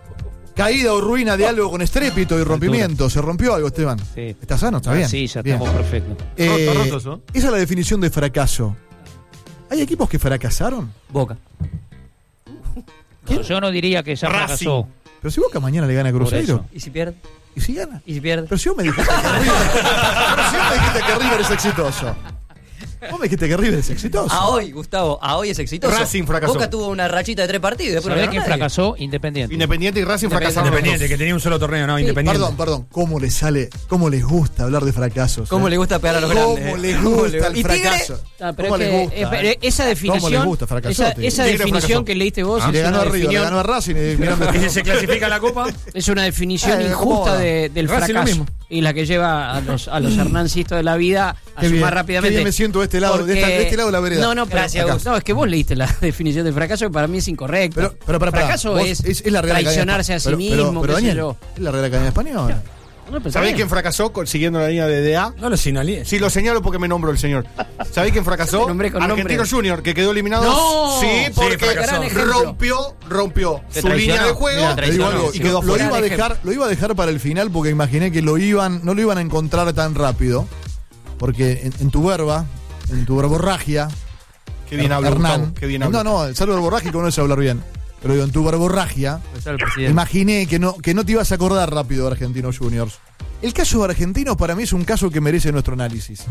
Caída o ruina de algo con estrépito y rompimiento. ¿Se rompió algo, Esteban? Sí. ¿Está sano? ¿Está bien? Sí, ya Bien. estamos perfectos. Eh, No, está roto eso. esa es la definición de fracaso. ¿Hay equipos que fracasaron? Boca. No, yo no diría que ya Racing. fracasó. Pero si Boca mañana le gana a Cruzeiro. eso. ¿Y si pierde? ¿Y si gana? ¿Y si pierde? Pero si vos me dijiste que River, pero si vos me dijiste que River es exitoso. Vos me dijiste que River es exitoso. A hoy, Gustavo, a hoy es exitoso. Racing fracasó. Boca tuvo una rachita de tres partidos y después no ¿Sabés ganó quién nadie. fracasó? Independiente. Independiente y Racing fracasaron. los Independiente, dos. que tenía un solo torneo, no, Independiente. Perdón, perdón. ¿Cómo les sale? ¿Cómo les gusta hablar de fracasos? ¿Cómo eh? le gusta pegar a los ¿Cómo grandes? les ¿Cómo gusta le- el ¿Y Tigre? fracaso? Ah, pero ¿Cómo es les que, gusta? eh, pero eh? esa definición, ¿Cómo les gusta? esa, Fracasote. esa Tigre definición fracasó. que leíste vos Y le es ganó una, a River, le definición, ganó a Racing. Y mirando ¿Y si se clasifica la Copa? es una definición Eh, injusta ¿cómo? de- del Racing lo fracaso mismo. y la que lleva a los, a los Hernán Sisto de la vida a Qué bien, sumar rápidamente. qué bien me siento de este lado, de esta- de este lado de la vereda. No, no, pero, Gracias, Gus. no, es que vos leíste la definición de fracaso y para mí es incorrecta. Pero, pero, pero, pero, fracaso vos- es, es la Real Academia traicionarse a sí Pero- mismo, Pero, pero qué sé Daniel, yo. es la Real Academia Española. No, pero está ¿Sabéis bien. quién fracasó con- siguiendo la línea de D A? No lo señalé. Sí, lo señalo porque me nombró el señor. ¿Sabéis quién fracasó? Te nombré con Argentino nombre. Junior, que quedó eliminado. No. Sí, porque fracasó. Gran ejemplo. rompió, rompió Se su línea traicionó. de juego. Mira, Te digo algo, y quedó lo, fuera. iba a Gran dejar, lo iba a dejar para el final porque imaginé que lo iban, no lo iban a encontrar tan rápido. Porque en, en tu verba, en tu verborragia, Qué bien habla, Hernán. Gustavo, qué bien habla. No, no, el salvo verborrágico no es hablar bien. Pero digo, en tu verborragia, Pues era el presidente. imaginé que no, que no te ibas a acordar rápido de Argentinos Juniors. El caso de Argentinos para mí es un caso que merece nuestro análisis.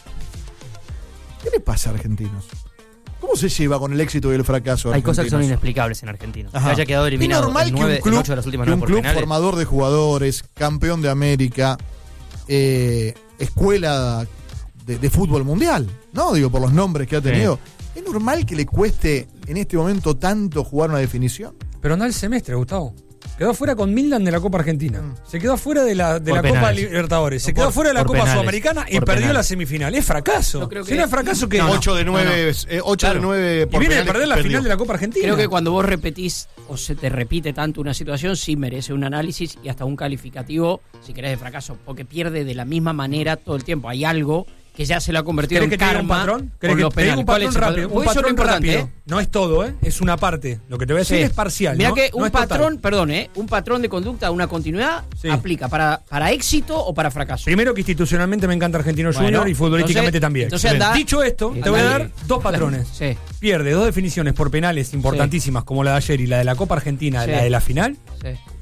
¿Qué le pasa a Argentinos? ¿Cómo se lleva con el éxito y el fracaso? Hay cosas que son Argentinos? inexplicables en Argentina. Que Ajá. haya quedado eliminado Es normal en que nueve- un club, en ocho de las últimas que un nueve por club penales. formador de jugadores, campeón de América, eh, escuela de, de fútbol mundial, ¿no? Digo, por los nombres que ha tenido. ¿Es normal que le cueste en este momento tanto jugar una definición? Pero anda el semestre, Gustavo. Quedó fuera con Milan de la Copa Argentina. Se quedó fuera de la, de Por la Copa penales. Libertadores. Se No, quedó por- fuera de la por Copa penales. Sudamericana y Por perdió penales. la semifinal. Es fracaso. Yo creo Si que- no es fracaso, que ocho de nueve, eh, ocho Claro. de nueve Y por viene de penales perder la perdió. final de la Copa Argentina. Creo que cuando vos repetís o se te repite tanto una situación, sí merece un análisis y hasta un calificativo, si querés, de fracaso, porque pierde de la misma manera todo el tiempo. Hay algo que ya se lo ha convertido ¿Querés en que te diga un karma patrón? por ¿Querés que los te diga penales. un ¿Cuál patrón es el rápido? Un Porque eso es lo patrón importante, rápido. ¿eh? No es todo, ¿eh? Es una parte. Lo que te voy a decir Sí. es parcial. Mirá ¿no? que No un es total. patrón, perdón, ¿eh? un patrón de conducta, una continuidad, Sí. aplica para, para éxito o para fracaso. Primero que institucionalmente me encanta Argentino Bueno, Junior y futbolísticamente entonces- también. entonces anda- Dicho esto, te voy a dar dos patrones. Sí, Pierde dos definiciones por penales importantísimas como la de ayer y la de la Copa Argentina, Sí. la de la final, sí.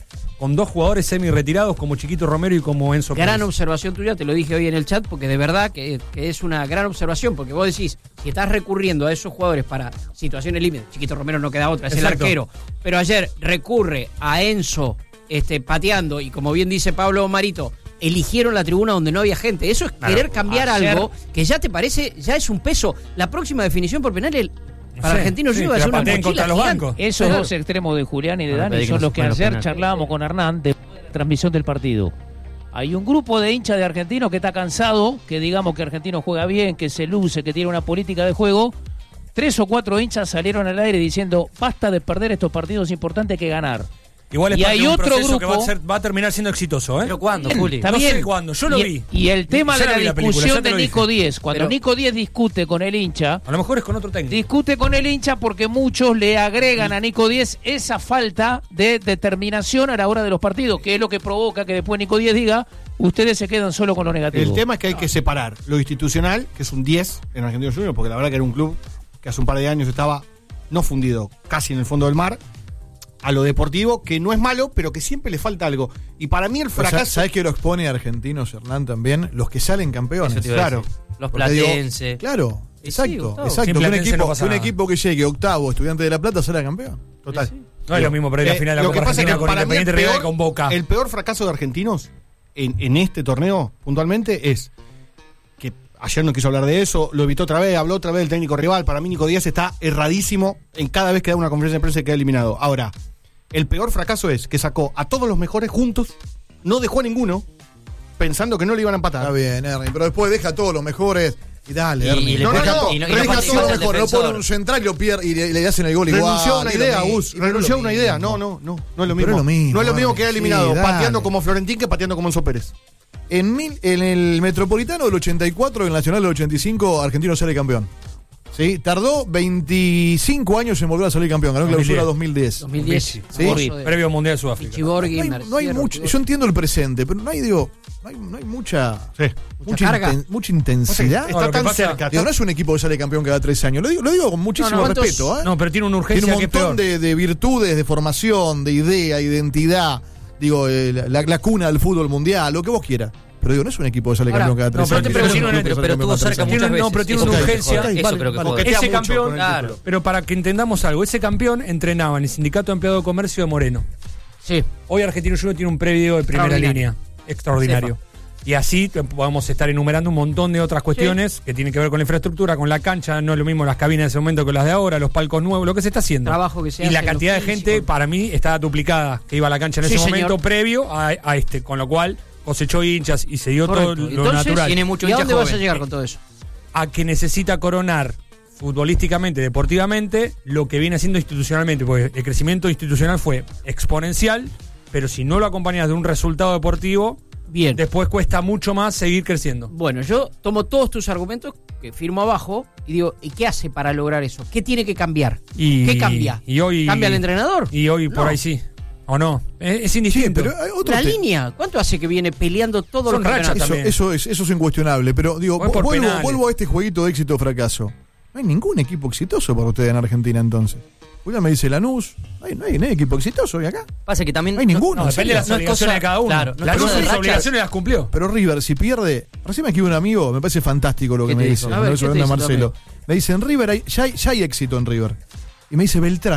con dos jugadores semi-retirados como Chiquito Romero y como Enzo Gran Pérez. observación tuya, te lo dije hoy en el chat, porque de verdad que, que es una gran observación, porque vos decís, si estás recurriendo a esos jugadores para situaciones límites, Chiquito Romero no queda otra, es Exacto. el arquero, pero ayer recurre a Enzo este, pateando, y como bien dice Pablo Marito, eligieron la tribuna donde no había gente. Eso es Claro, querer cambiar ayer- algo que ya te parece, ya es un peso. La próxima definición por penales para Sí, Argentinos sí, Juniors va a que ser una pateen mochila contra los gigante. bancos. Esos Claro. dos extremos de Julián y de Bueno, Dani pedí que son no los se que fueran los ayer penales. charlábamos con Hernán de la transmisión del partido. Hay un grupo de hinchas de Argentinos que está cansado, que digamos que Argentino juega bien, que se luce, que tiene una política de juego. Tres o cuatro hinchas salieron al aire diciendo, basta de perder estos partidos importantes que ganar. Igual es Y parte hay de un otro proceso que grupo- va a, ser- va a terminar siendo exitoso, ¿eh? ¿Pero cuándo, Bien, Juli? está No bien. sé cuándo, yo lo y, vi. Y el tema Ya de la la vi la película, ya discusión te de lo Nico dije. Díez, cuando Pero- Nico Díez discute con el hincha, A lo mejor es con otro técnico. discute con el hincha porque muchos le agregan a Nico Díez esa falta de determinación a la hora de los partidos, que es lo que provoca que después Nico Díez diga, ustedes se quedan solo con lo negativo. El tema es que hay que separar lo institucional, que es un diez en Argentinos Juniors, porque la verdad que era un club que hace un par de años estaba no fundido, casi en el fondo del mar, a lo deportivo, que no es malo, pero que siempre le falta algo. Y para mí el Pero fracaso... ¿Sabes qué lo expone a Argentinos, Hernán, también? Los que salen campeones. Eso te iba a Claro. decir. Los Porque digo, platense. claro, Y sí, exacto, Gustavo. exacto. Sin Que un, Platense equipo, no pasa que un nada. equipo que llegue octavo, Estudiante de La Plata, será campeón. Total. No es lo mismo perder la Eh, final de la lo Copa que pasa es Argentina que con para mí el Independiente River y peor- con Boca. El peor fracaso de Argentinos en, en este torneo, puntualmente, es que ayer no quiso hablar de eso, lo evitó otra vez, habló otra vez del técnico rival. Para mí Nico Díaz está erradísimo en cada vez que da una conferencia de prensa y queda eliminado. Ahora, el peor fracaso es que sacó a todos los mejores juntos, no dejó a ninguno, pensando que no le iban a empatar. Está bien, Ernie, pero después deja a todos los mejores y dale, Y- Ernie. y le no, pone- no, no, y no- y deja no a pasa- todos los pasa el mejores, no defensor. pone un central y, lo pierde, y le, le hacen el gol igual. Renunció a una es lo idea, mismo, Gus. y no es Renunció lo a una mismo. idea. No, no, no. No es lo Pero mismo. es lo mismo, No es lo mismo Ernie, que ha sí, eliminado dale. pateando como Florentín que pateando como Enzo Pérez. En, mil, en el Metropolitano del ochenta y cuatro, en el Nacional del ochenta y cinco, Argentino sale campeón. ¿Sí? Tardó veinticinco años en volver a salir campeón. Ganó clausura dos mil diez. dos mil diez. Sí. Famoso de Previo Mundial de Sudáfrica. Pichiborghi, No hay, no hay Mercier, mucho, Ortigosa. yo entiendo el presente, pero no hay, digo, no hay, no hay mucha, mucha, carga. inten- mucha intensidad. Está lo que tan pasa- cerca. Digo, no es un equipo que sale campeón cada tres años. Lo digo, lo digo con muchísimo No, no, ¿cuántos- respeto. ¿eh? No, pero tiene una urgencia Tiene un que es peor. montón de, de virtudes, de formación, de idea, identidad. Digo, eh, la, la cuna del fútbol mundial, lo que vos quieras. Pero digo, no es un equipo que sale Ahora, campeón cada tres no, pero años. te Es un pregunto, equipo que pero- sale pero campeón tuvo cada tres cerca años. Tiene- muchas no, veces. pero tiene Eso una creo que urgencia. jode. Eso creo que Vale, jode. coquetea Ese mucho campeón, con el claro, título. pero para que entendamos algo, ese campeón entrenaba en el Sindicato de Empleado de Comercio de Moreno. Sí. Hoy Argentino Juniors tiene un predio de primera Extraordinario. línea. Extraordinario. Y así te- podemos estar enumerando un montón de otras cuestiones que tienen que ver con la infraestructura, con la cancha, no es lo mismo las cabinas de ese momento que las de ahora, los palcos nuevos, lo que se está haciendo. Trabajo que se y hace la en lo cantidad de físico. gente, para mí, está duplicada que iba a la cancha en Sí, ese señor. momento previo a, a este, con lo cual cosechó hinchas y se dio Correcto. todo lo Entonces, natural. Tiene mucho ¿Y a hincha dónde vas a joven. llegar con todo eso? A que necesita coronar futbolísticamente, deportivamente, lo que viene haciendo institucionalmente, porque el crecimiento institucional fue exponencial, pero si no lo acompañas de un resultado deportivo, Bien. después cuesta mucho más seguir creciendo. Bueno, yo tomo todos tus argumentos que firmo abajo y digo, ¿y qué hace para lograr eso? ¿Qué tiene que cambiar? Y, ¿Qué cambia? Y hoy, ¿Cambia el entrenador? Y hoy por No. ahí sí. ¿O no? Es, es Sí, indistinto. pero hay otro La te- línea, ¿cuánto hace que viene peleando todos Son los rachas campeonatos? Eso, también. eso es, eso es incuestionable, pero digo, Fue por vuelvo, penales. vuelvo a este jueguito de éxito o fracaso. No hay ningún equipo exitoso para ustedes en Argentina entonces. Julián me dice Lanús, no hay, no hay, no hay equipo exitoso hoy acá. Pasa que también. No hay ninguno. no, depende de las no es obligaciones cosa- de cada uno. claro, no es las cosa de sus rachas. obligaciones las cumplió. Pero River, si pierde, recién me escribe un amigo, me parece fantástico lo que ¿Qué me te dice. dijo? A ver, Manuel ¿qué te Fernando dice Marcelo. Me dice, en River hay- ya, hay, ya hay éxito en River. Y me dice Beltrán.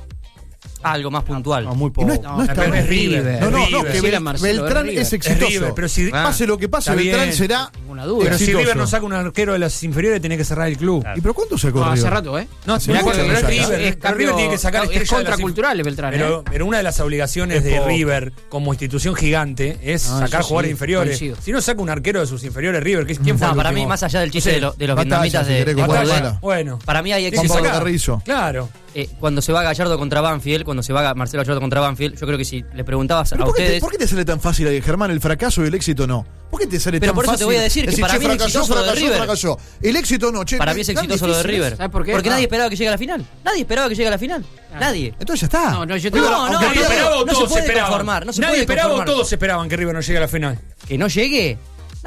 Algo más puntual. No, muy Y poco. no, es- No, no está pero mal. es River. No, no, no, River. que Sí, era Bel- Marcelo, Beltrán es River. es exitoso. Es River, pero si- Ah. Pase lo que pase, Está Beltrán bien. será. Ninguna duda. Pero si exitoso. River no saca un arquero de las inferiores, tiene que cerrar el club. ¿Y pero cuánto sacó No, hace River? rato, ¿eh? No, Hace mirá mucho que- que pero es saca. River, Es pero River tiene que sacar no, es estrellas de las contracultural el Beltrán, ¿eh? Pero, pero una de las obligaciones Es de poco. River como institución gigante es Ah, sacar eso jugadores sí, inferiores. coincido. Si no saca un arquero de sus inferiores, River, ¿qué- ¿quién fue No, el para mí, último? más allá del chiste No sé, de, lo- de los batalla, vietnamitas si de, querés, de con Guardiola, Guardiola. Bueno, para mí hay Tiene Juan que éxito. Pablo sacar. Carrizo. Claro. eh, cuando se va Gallardo contra Banfield, cuando se va Marcelo Gallardo contra Banfield, yo creo que si le preguntabas ¿Pero a por, qué te, ustedes. por qué te sale tan fácil ahí, Germán, el fracaso y el éxito no? ¿Por qué te sale Pero tan por eso te fácil? voy a decir que para che, mí es fracasó, exitoso lo de fracasó, River. fracasó. El éxito no, che. Para mí es tan exitoso lo de difícil es. River. ¿Sabes por qué? Porque Ah. nadie esperaba que llegue a la final. Nadie esperaba que llegue a la final. Nadie. Entonces ya está. No, no, yo te No, digo, no, aunque no, Nadie pierda- esperaba o no se todos puede esperaban. conformar, no se Nadie puede esperaba o conformar. todos esperaban que River no llegue a la final. Que no llegue.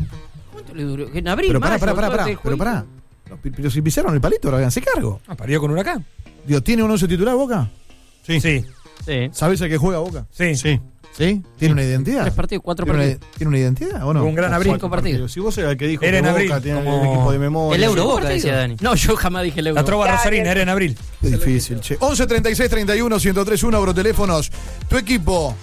¿Cuánto le duró? En abril, Pero pará, mayo, pará, pará, todo pará, este pero jueguito. pará. No, Pero si pisaron el palito, ahora háganse cargo. Ah, perdió con Huracán. Digo, ¿tiene un once titular Boca? Sí. Sí. Sí. ¿Sabes a qué juega Boca? Sí. Sí. ¿Sí? ¿Tiene una identidad? Tres partidos, cuatro ¿Tiene partidos. una, ¿Tiene una identidad o no? Un gran abril. Cinco partidos. Si vos eras el que dijo Era que en Boca abril, tiene como- el equipo de memoria. El Euro Boca, Partido. decía Dani. No, yo jamás dije el euro. La trova rosarina era en abril. Es difícil, che. once treinta y seis treinta y uno ciento tres uno, abro teléfonos. Tu equipo,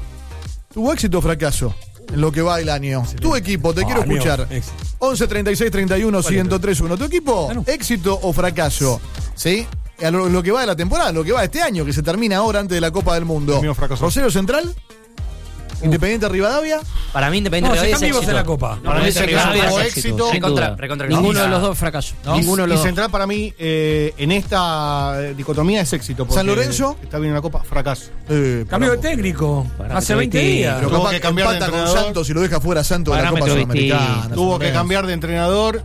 ¿tuvo éxito o fracaso en lo que va el año? Tu equipo, te Ah, quiero mío, escuchar. éxito. once treinta y seis treinta y uno ciento tres uno. ¿Tu equipo, Ah, no. éxito o fracaso? ¿Sí? A lo, lo que va de la temporada, lo que va de este año, que se termina ahora antes de la Copa del Mundo. El mío fracasó. Rosario Central, Independiente Rivadavia. Para mí, Independiente No, si Rivadavia están es vivos en la éxito. Copa. No, Para mí ese se Rivadavia tuvo es éxito. sin Recontra, duda. recontra Ninguno éxito. de los dos fracaso. ¿No? Ninguno de los y dos. Central para mí, eh, en esta dicotomía es éxito. porque San Lorenzo. Está bien en la Copa, fracaso. Eh, Cambio de pará. técnico. Parámetro Hace veinte distinto. días. Pero Tuvo capaz que que cambiar de empata con entrenador. Santos y lo deja fuera Santos de la Copa Parámetro Sudamericana. distinto. Tuvo San que Lorenzo. cambiar de entrenador.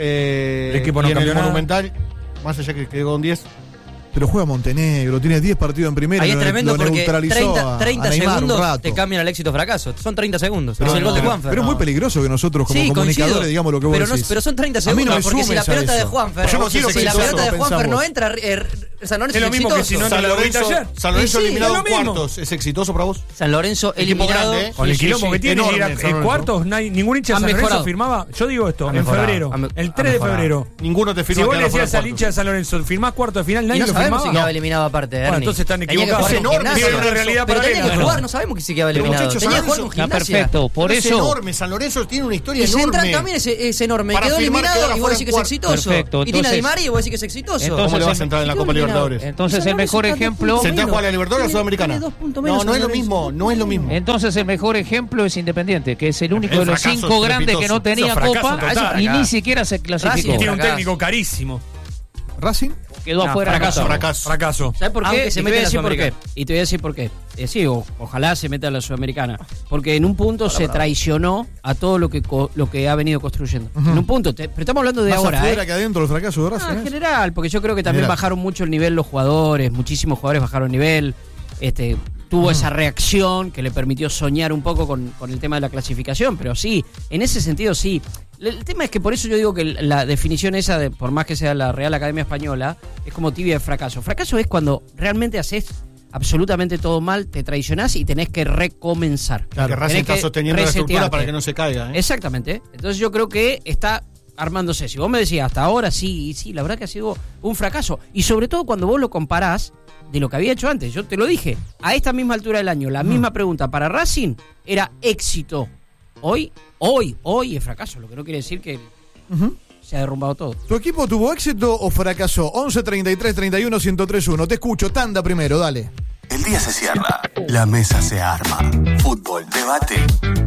Eh, El equipo no y en el cambió nada. Monumental, más allá que quedó con diez. Pero juega Montenegro, tiene diez partidos en primera. Ahí es lo- tremendo lo porque neutralizó treinta, a- treinta a Neymar un segundos rato. te cambian al éxito o fracaso. Son treinta segundos. Pero, es el gol de pero- Juanfer. pero es muy peligroso que nosotros como Sí, comunicadores coincido. digamos lo que vos pero, no- decís. pero son treinta A mí no segundos, me porque si la sumes a pelota de eso. Juanfer, Yo no quiero si la pensar pelota de eso, Juanfer pensá no vos. entra, er, San Lorenzo Es lo es mismo que exitoso. si no- San lo Lorenzo, viste ayer. San Lorenzo Y sí, eliminado es en lo mismo. cuartos. ¿Es exitoso para vos? San Lorenzo Equipo eliminado. grande, ¿eh? Con el Sí, sí, quilombo sí, que tiene, enorme, ir a- San en Lorenzo. cuartos, nadie- ningún hincha de Han San Lorenzo mejorado. firmaba. Yo digo esto, Han en mejorado, febrero. han- El han tres de mejorado. febrero. Ninguno te Si firma vos que le van a decías jugar al hincha de San Lorenzo, firmás cuarto de final, Y nadie no lo sabemos si firmaba. quedaba eliminado aparte, Bueno, Ernie. entonces están Tenía que equivocados. jugar Es con enorme, Gimnasia. es una realidad Pero tenía que paralela. jugar, no sabemos si quedaba Pero, eliminado. muchachos, Tenía que San jugar con Lorenzo- Está Gimnasia. perfecto. Por Pero es eso. enorme, San Lorenzo tiene una historia Y Central enorme. también es, es enorme. Para Quedó firmar que eliminado ahora y vos decís que es fueran exitoso. Perfecto, Y tiene a Di entonces- María y vos decís que es exitoso. Entonces- ¿Cómo le vas a el- entrar en la quedó Copa eliminado. Libertadores? Entonces San el mejor Lorenzo está ejemplo. dos puntos ¿Central menos. juega la Libertadores o la Tiene- Sudamericana? tiene dos puntos menos No, no San es lo Lorenzo. mismo, no es lo mismo. Entonces el mejor ejemplo es Independiente, que es el único El de los fracaso cinco grandes que estrepitoso. no tenía Eso, fracaso Copa total. y ni siquiera se clasificó. Racing Tiene un fracaso. técnico carísimo. Racing. Quedó No, afuera. en fracaso, octavos. Fracaso. Fracaso. ¿Sabes por qué? Aunque Y se te mete voy a en la decir por qué. Sudamericana. Y te voy a decir por qué. Eh, sí, o- ojalá se meta a la Sudamericana. Porque en un punto se traicionó a todo lo que co- lo que ha venido construyendo. En un punto. te- pero estamos hablando de Más ahora. afuera ¿eh? que adentro los fracasos de Ah, Racing. en ¿eh? general, porque yo creo que también General. bajaron mucho el nivel los jugadores. Muchísimos jugadores bajaron el nivel. Este. Tuvo esa reacción que le permitió soñar un poco con, con el tema de la clasificación, pero sí, en ese sentido sí. El, el tema es que por eso yo digo que la definición esa, de por más que sea la Real Academia Española, es como tibia de fracaso. Fracaso es cuando realmente haces absolutamente todo mal, te traicionás y tenés que recomenzar. Claro, que Racing Tenés está que sosteniendo la estructura resetearte. para que no se caiga. ¿eh? Exactamente. Entonces yo creo que está armándose. Si vos me decías hasta ahora, sí, sí, la verdad que ha sido un fracaso. Y sobre todo cuando vos lo comparás de lo que había hecho antes. Yo te lo dije, a esta misma altura del año, la misma pregunta para Racing era éxito. Hoy, hoy, hoy es fracaso, lo que no quiere decir que Ujú. se ha derrumbado todo. ¿Tu equipo tuvo éxito o fracasó? once treinta y tres treinta y uno ciento tres uno. Te escucho, tanda primero, dale. El día se cierra, la mesa se arma. Fútbol, debate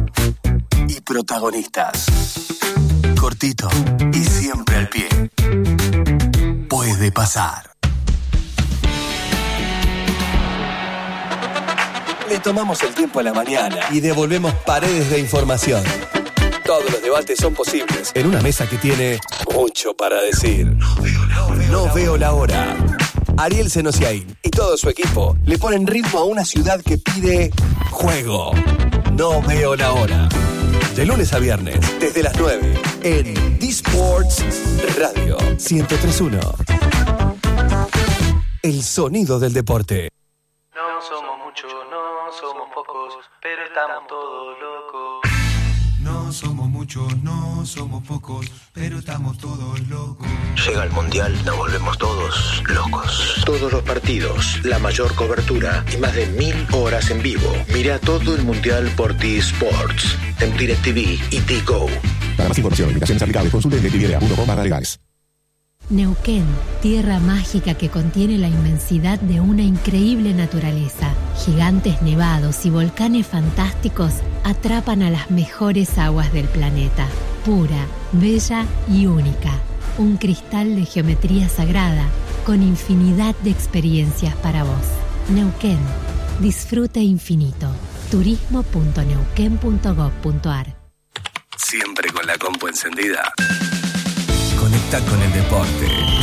y protagonistas. Cortito y siempre al pie. Puede pasar. Le tomamos el tiempo a la mañana y devolvemos paredes de información. Todos los debates son posibles en una mesa que tiene mucho para decir. No veo la hora. Ariel Senosiaín y todo su equipo le ponen ritmo a una ciudad que pide juego. No veo la hora. De lunes a viernes, desde las nueve, en D-Sports Radio ciento tres punto uno. El sonido del deporte. No somos muchos, no somos pocos, pero estamos todos locos. No somos muchos, no somos pocos, pero estamos todos locos. Llega el Mundial, nos volvemos todos locos. Todos los partidos, la mayor cobertura y más de mil horas en vivo. Mira todo el Mundial por T-Sports, en DirecTV y T-Go. Para más información, limitaciones aplicables, consulte en dtv punto com barra legales. Neuquén, tierra mágica que contiene la inmensidad de una increíble naturaleza. Gigantes nevados y volcanes fantásticos atrapan a las mejores aguas del planeta. Pura, bella y única. Un cristal de geometría sagrada con infinidad de experiencias para vos. Neuquén, disfrute infinito. turismo punto neuquén punto gob punto ar. Siempre con la compu encendida. Conecta con el deporte.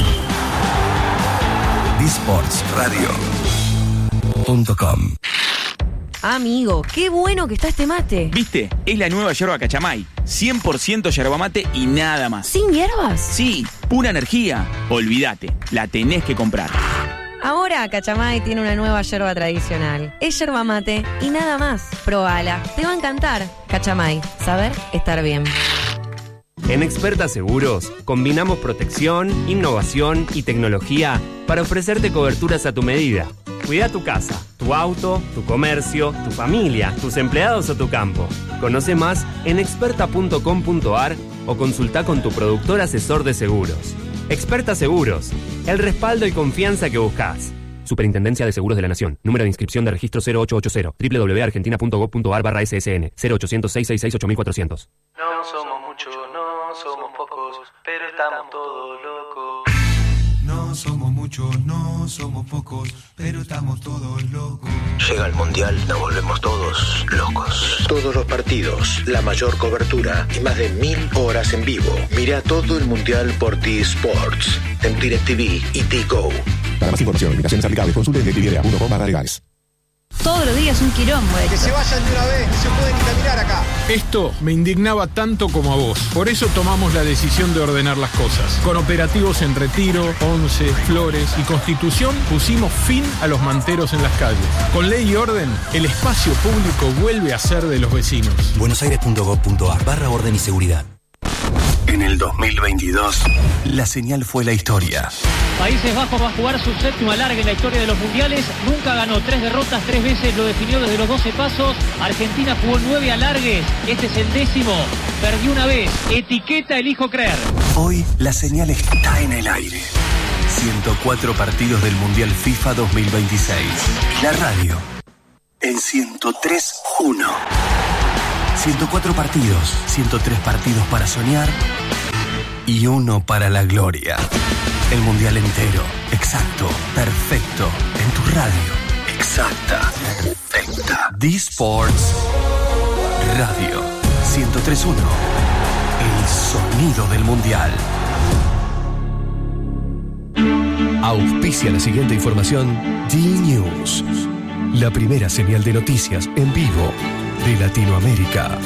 D Sports Radio punto com. Amigo, qué bueno que está este mate. ¿Viste? Es la nueva yerba Cachamay. cien por ciento yerba mate y nada más. ¿Sin hierbas? Sí, pura energía. Olvídate, la tenés que comprar. Ahora Cachamay tiene una nueva yerba tradicional. Es yerba mate y nada más. Probala, te va a encantar. Cachamay, saber estar bien. En Experta Seguros, combinamos protección, innovación y tecnología para ofrecerte coberturas a tu medida. Cuida tu casa, tu auto, tu comercio, tu familia, tus empleados o tu campo. Conoce más en experta punto com punto a r o consulta con tu productor asesor de seguros. Experta Seguros, el respaldo y confianza que buscas. Superintendencia de Seguros de la Nación. Número de inscripción de registro cero ocho ocho cero. doble u doble u doble u punto argentina punto gov punto a r barra S S N. cero ochocientos, seiscientos sesenta y seis, ocho mil cuatrocientos. No somos muchos, no somos pocos, pero estamos todos locos. No somos muchos, no somos pocos, pero estamos todos locos. Llega el Mundial, nos volvemos todos locos. Todos los partidos, la mayor cobertura y más de mil horas en vivo. Mira todo el Mundial por T-Sports, en DirecTV y T-Go. Para más información, invitaciones aplicables, consulte en directv punto com barra legales. Todos los días un quilombo. Que se vayan de una vez, no se pueden ni caminar acá. Esto me indignaba tanto como a vos. Por eso tomamos la decisión de ordenar las cosas. Con operativos en Retiro, Once, Flores y Constitución pusimos fin a los manteros en las calles. Con ley y orden, el espacio público vuelve a ser de los vecinos. buenosaires punto gov punto a r barra orden y seguridad. En el dos mil veintidós, la señal fue la historia. Países Bajos va a jugar su séptimo alargue en la historia de los mundiales. Nunca ganó, tres derrotas, tres veces lo definió desde los doce pasos. Argentina jugó nueve alargues, este es el décimo. Perdió una vez, etiqueta elijo creer. Hoy la señal está en el aire. ciento cuatro partidos del Mundial FIFA dos mil veintiséis. La radio en ciento tres punto uno. ciento cuatro partidos, ciento tres partidos para soñar y uno para la gloria. El Mundial entero, exacto, perfecto, en tu radio. Exacta, perfecta. D-Sports Radio ciento tres punto uno. El sonido del Mundial. Auspicia la siguiente información D-News, la primera señal de noticias en vivo de Latinoamérica.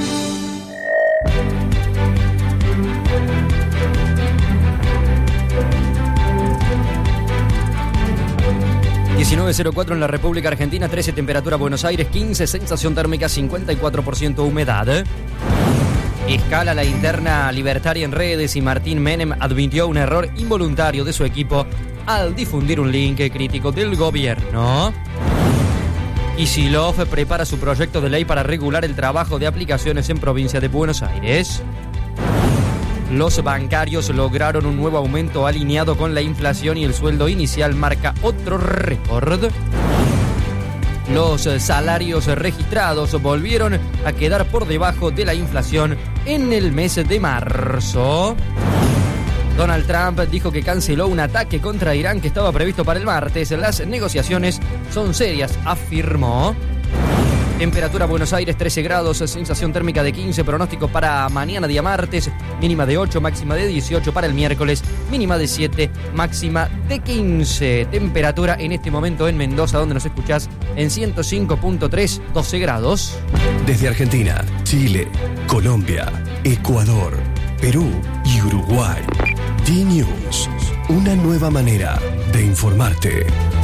diecinueve cero cuatro en la República Argentina, trece temperatura Buenos Aires, quince sensación térmica, cincuenta y cuatro por ciento humedad. Escala la interna libertaria en redes y Martín Menem admitió un error involuntario de su equipo al difundir un link crítico del gobierno. Kicillof prepara su proyecto de ley para regular el trabajo de aplicaciones en provincia de Buenos Aires. Los bancarios lograron un nuevo aumento alineado con la inflación y el sueldo inicial marca otro récord. Los salarios registrados volvieron a quedar por debajo de la inflación en el mes de marzo. Donald Trump dijo que canceló un ataque contra Irán que estaba previsto para el martes. Las negociaciones son serias, afirmó. Temperatura Buenos Aires trece grados, sensación térmica de quince, pronóstico para mañana día martes, mínima de ocho, máxima de dieciocho para el miércoles, mínima de siete, máxima de quince. Temperatura en este momento en Mendoza, donde nos escuchás en ciento cinco punto tres, doce grados. Desde Argentina, Chile, Colombia, Ecuador, Perú y Uruguay. D-News, una nueva manera de informarte.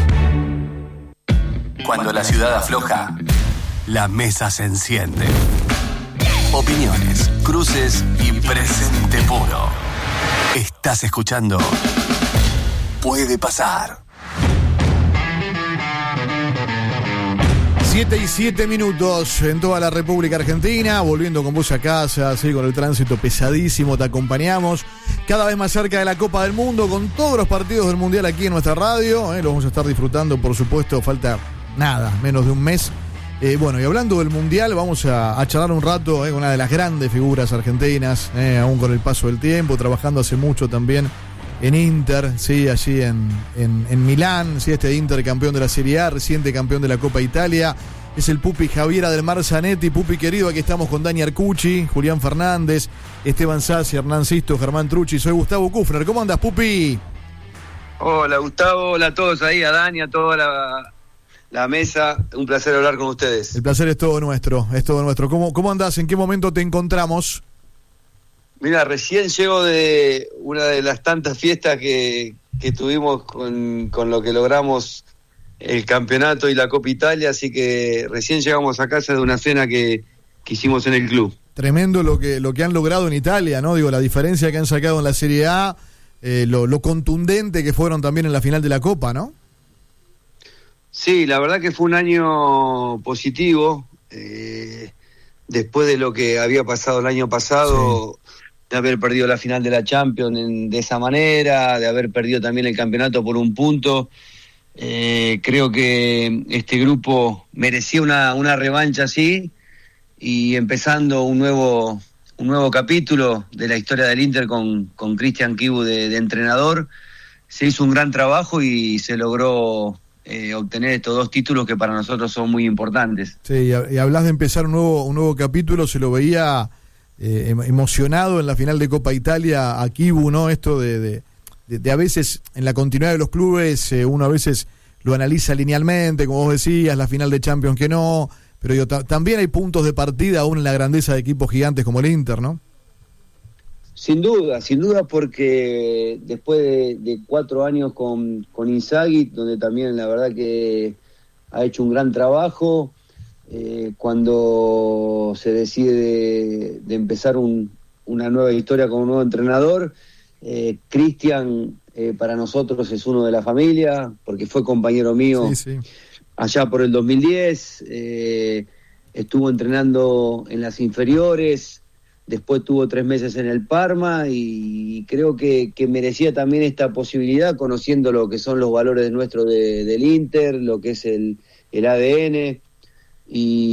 Cuando la ciudad afloja, la mesa se enciende. Opiniones, cruces y presente puro. Estás escuchando Puede Pasar. siete y siete minutos en toda la República Argentina, volviendo con vos a casa, así con el tránsito pesadísimo, te acompañamos cada vez más cerca de la Copa del Mundo, con todos los partidos del Mundial aquí en nuestra radio, eh, lo vamos a estar disfrutando, por supuesto, falta nada, menos de un mes. Eh, bueno, y hablando del Mundial, vamos a, a charlar un rato eh, con una de las grandes figuras argentinas, eh, aún con el paso del tiempo, trabajando hace mucho también en Inter, sí, allí en, en, en Milán, sí, este Inter campeón de la Serie A, reciente campeón de la Copa Italia, es el Pupi Javiera del Mar Zanetti. Pupi querido, aquí estamos con Dani Arcucci, Julián Fernández, Esteban Sassi, Hernán Sisto, Germán Trucci, soy Gustavo Kufner. ¿Cómo andas, Pupi? Hola, Gustavo, hola a todos ahí, a Dani, a toda la, la mesa, un placer hablar con ustedes. El placer es todo nuestro, es todo nuestro. ¿Cómo, cómo andás? ¿En qué momento te encontramos? Mira, recién llego de una de las tantas fiestas que, que tuvimos con, con lo que logramos el campeonato y la Copa Italia, así que recién llegamos a casa de una cena que, que hicimos en el club. Tremendo lo que lo que han logrado en Italia, ¿no? Digo, la diferencia que han sacado en la Serie A, eh, lo, lo contundente que fueron también en la final de la Copa, ¿no? Sí, la verdad que fue un año positivo, eh, después de lo que había pasado el año pasado, sí. De haber perdido la final de la Champions en, de esa manera, de haber perdido también el campeonato por un punto. Eh, creo que este grupo merecía una, una revancha así, y empezando un nuevo un nuevo capítulo de la historia del Inter con, con Cristian Chivu de, de entrenador. Se hizo un gran trabajo y se logró eh, obtener estos dos títulos que para nosotros son muy importantes. Sí, y, y hablas de empezar un nuevo un nuevo capítulo, se lo veía eh, emocionado en la final de Copa Italia a Chivu, ¿no? Esto de, de, de, de a veces en la continuidad de los clubes eh, uno a veces lo analiza linealmente, como vos decías, la final de Champions que no, pero yo, ta- también hay puntos de partida aún en la grandeza de equipos gigantes como el Inter, ¿no? Sin duda, sin duda, porque después de, de cuatro años con, con Inzaghi, donde también la verdad que ha hecho un gran trabajo, eh, cuando se decide de, de empezar un, una nueva historia con un nuevo entrenador, eh, Cristian eh, para nosotros es uno de la familia, porque fue compañero mío sí, sí. allá por el dos mil diez, eh, estuvo entrenando en las inferiores, después tuvo tres meses en el Parma y creo que, que merecía también esta posibilidad, conociendo lo que son los valores nuestros de, del Inter, lo que es el, el A D N, y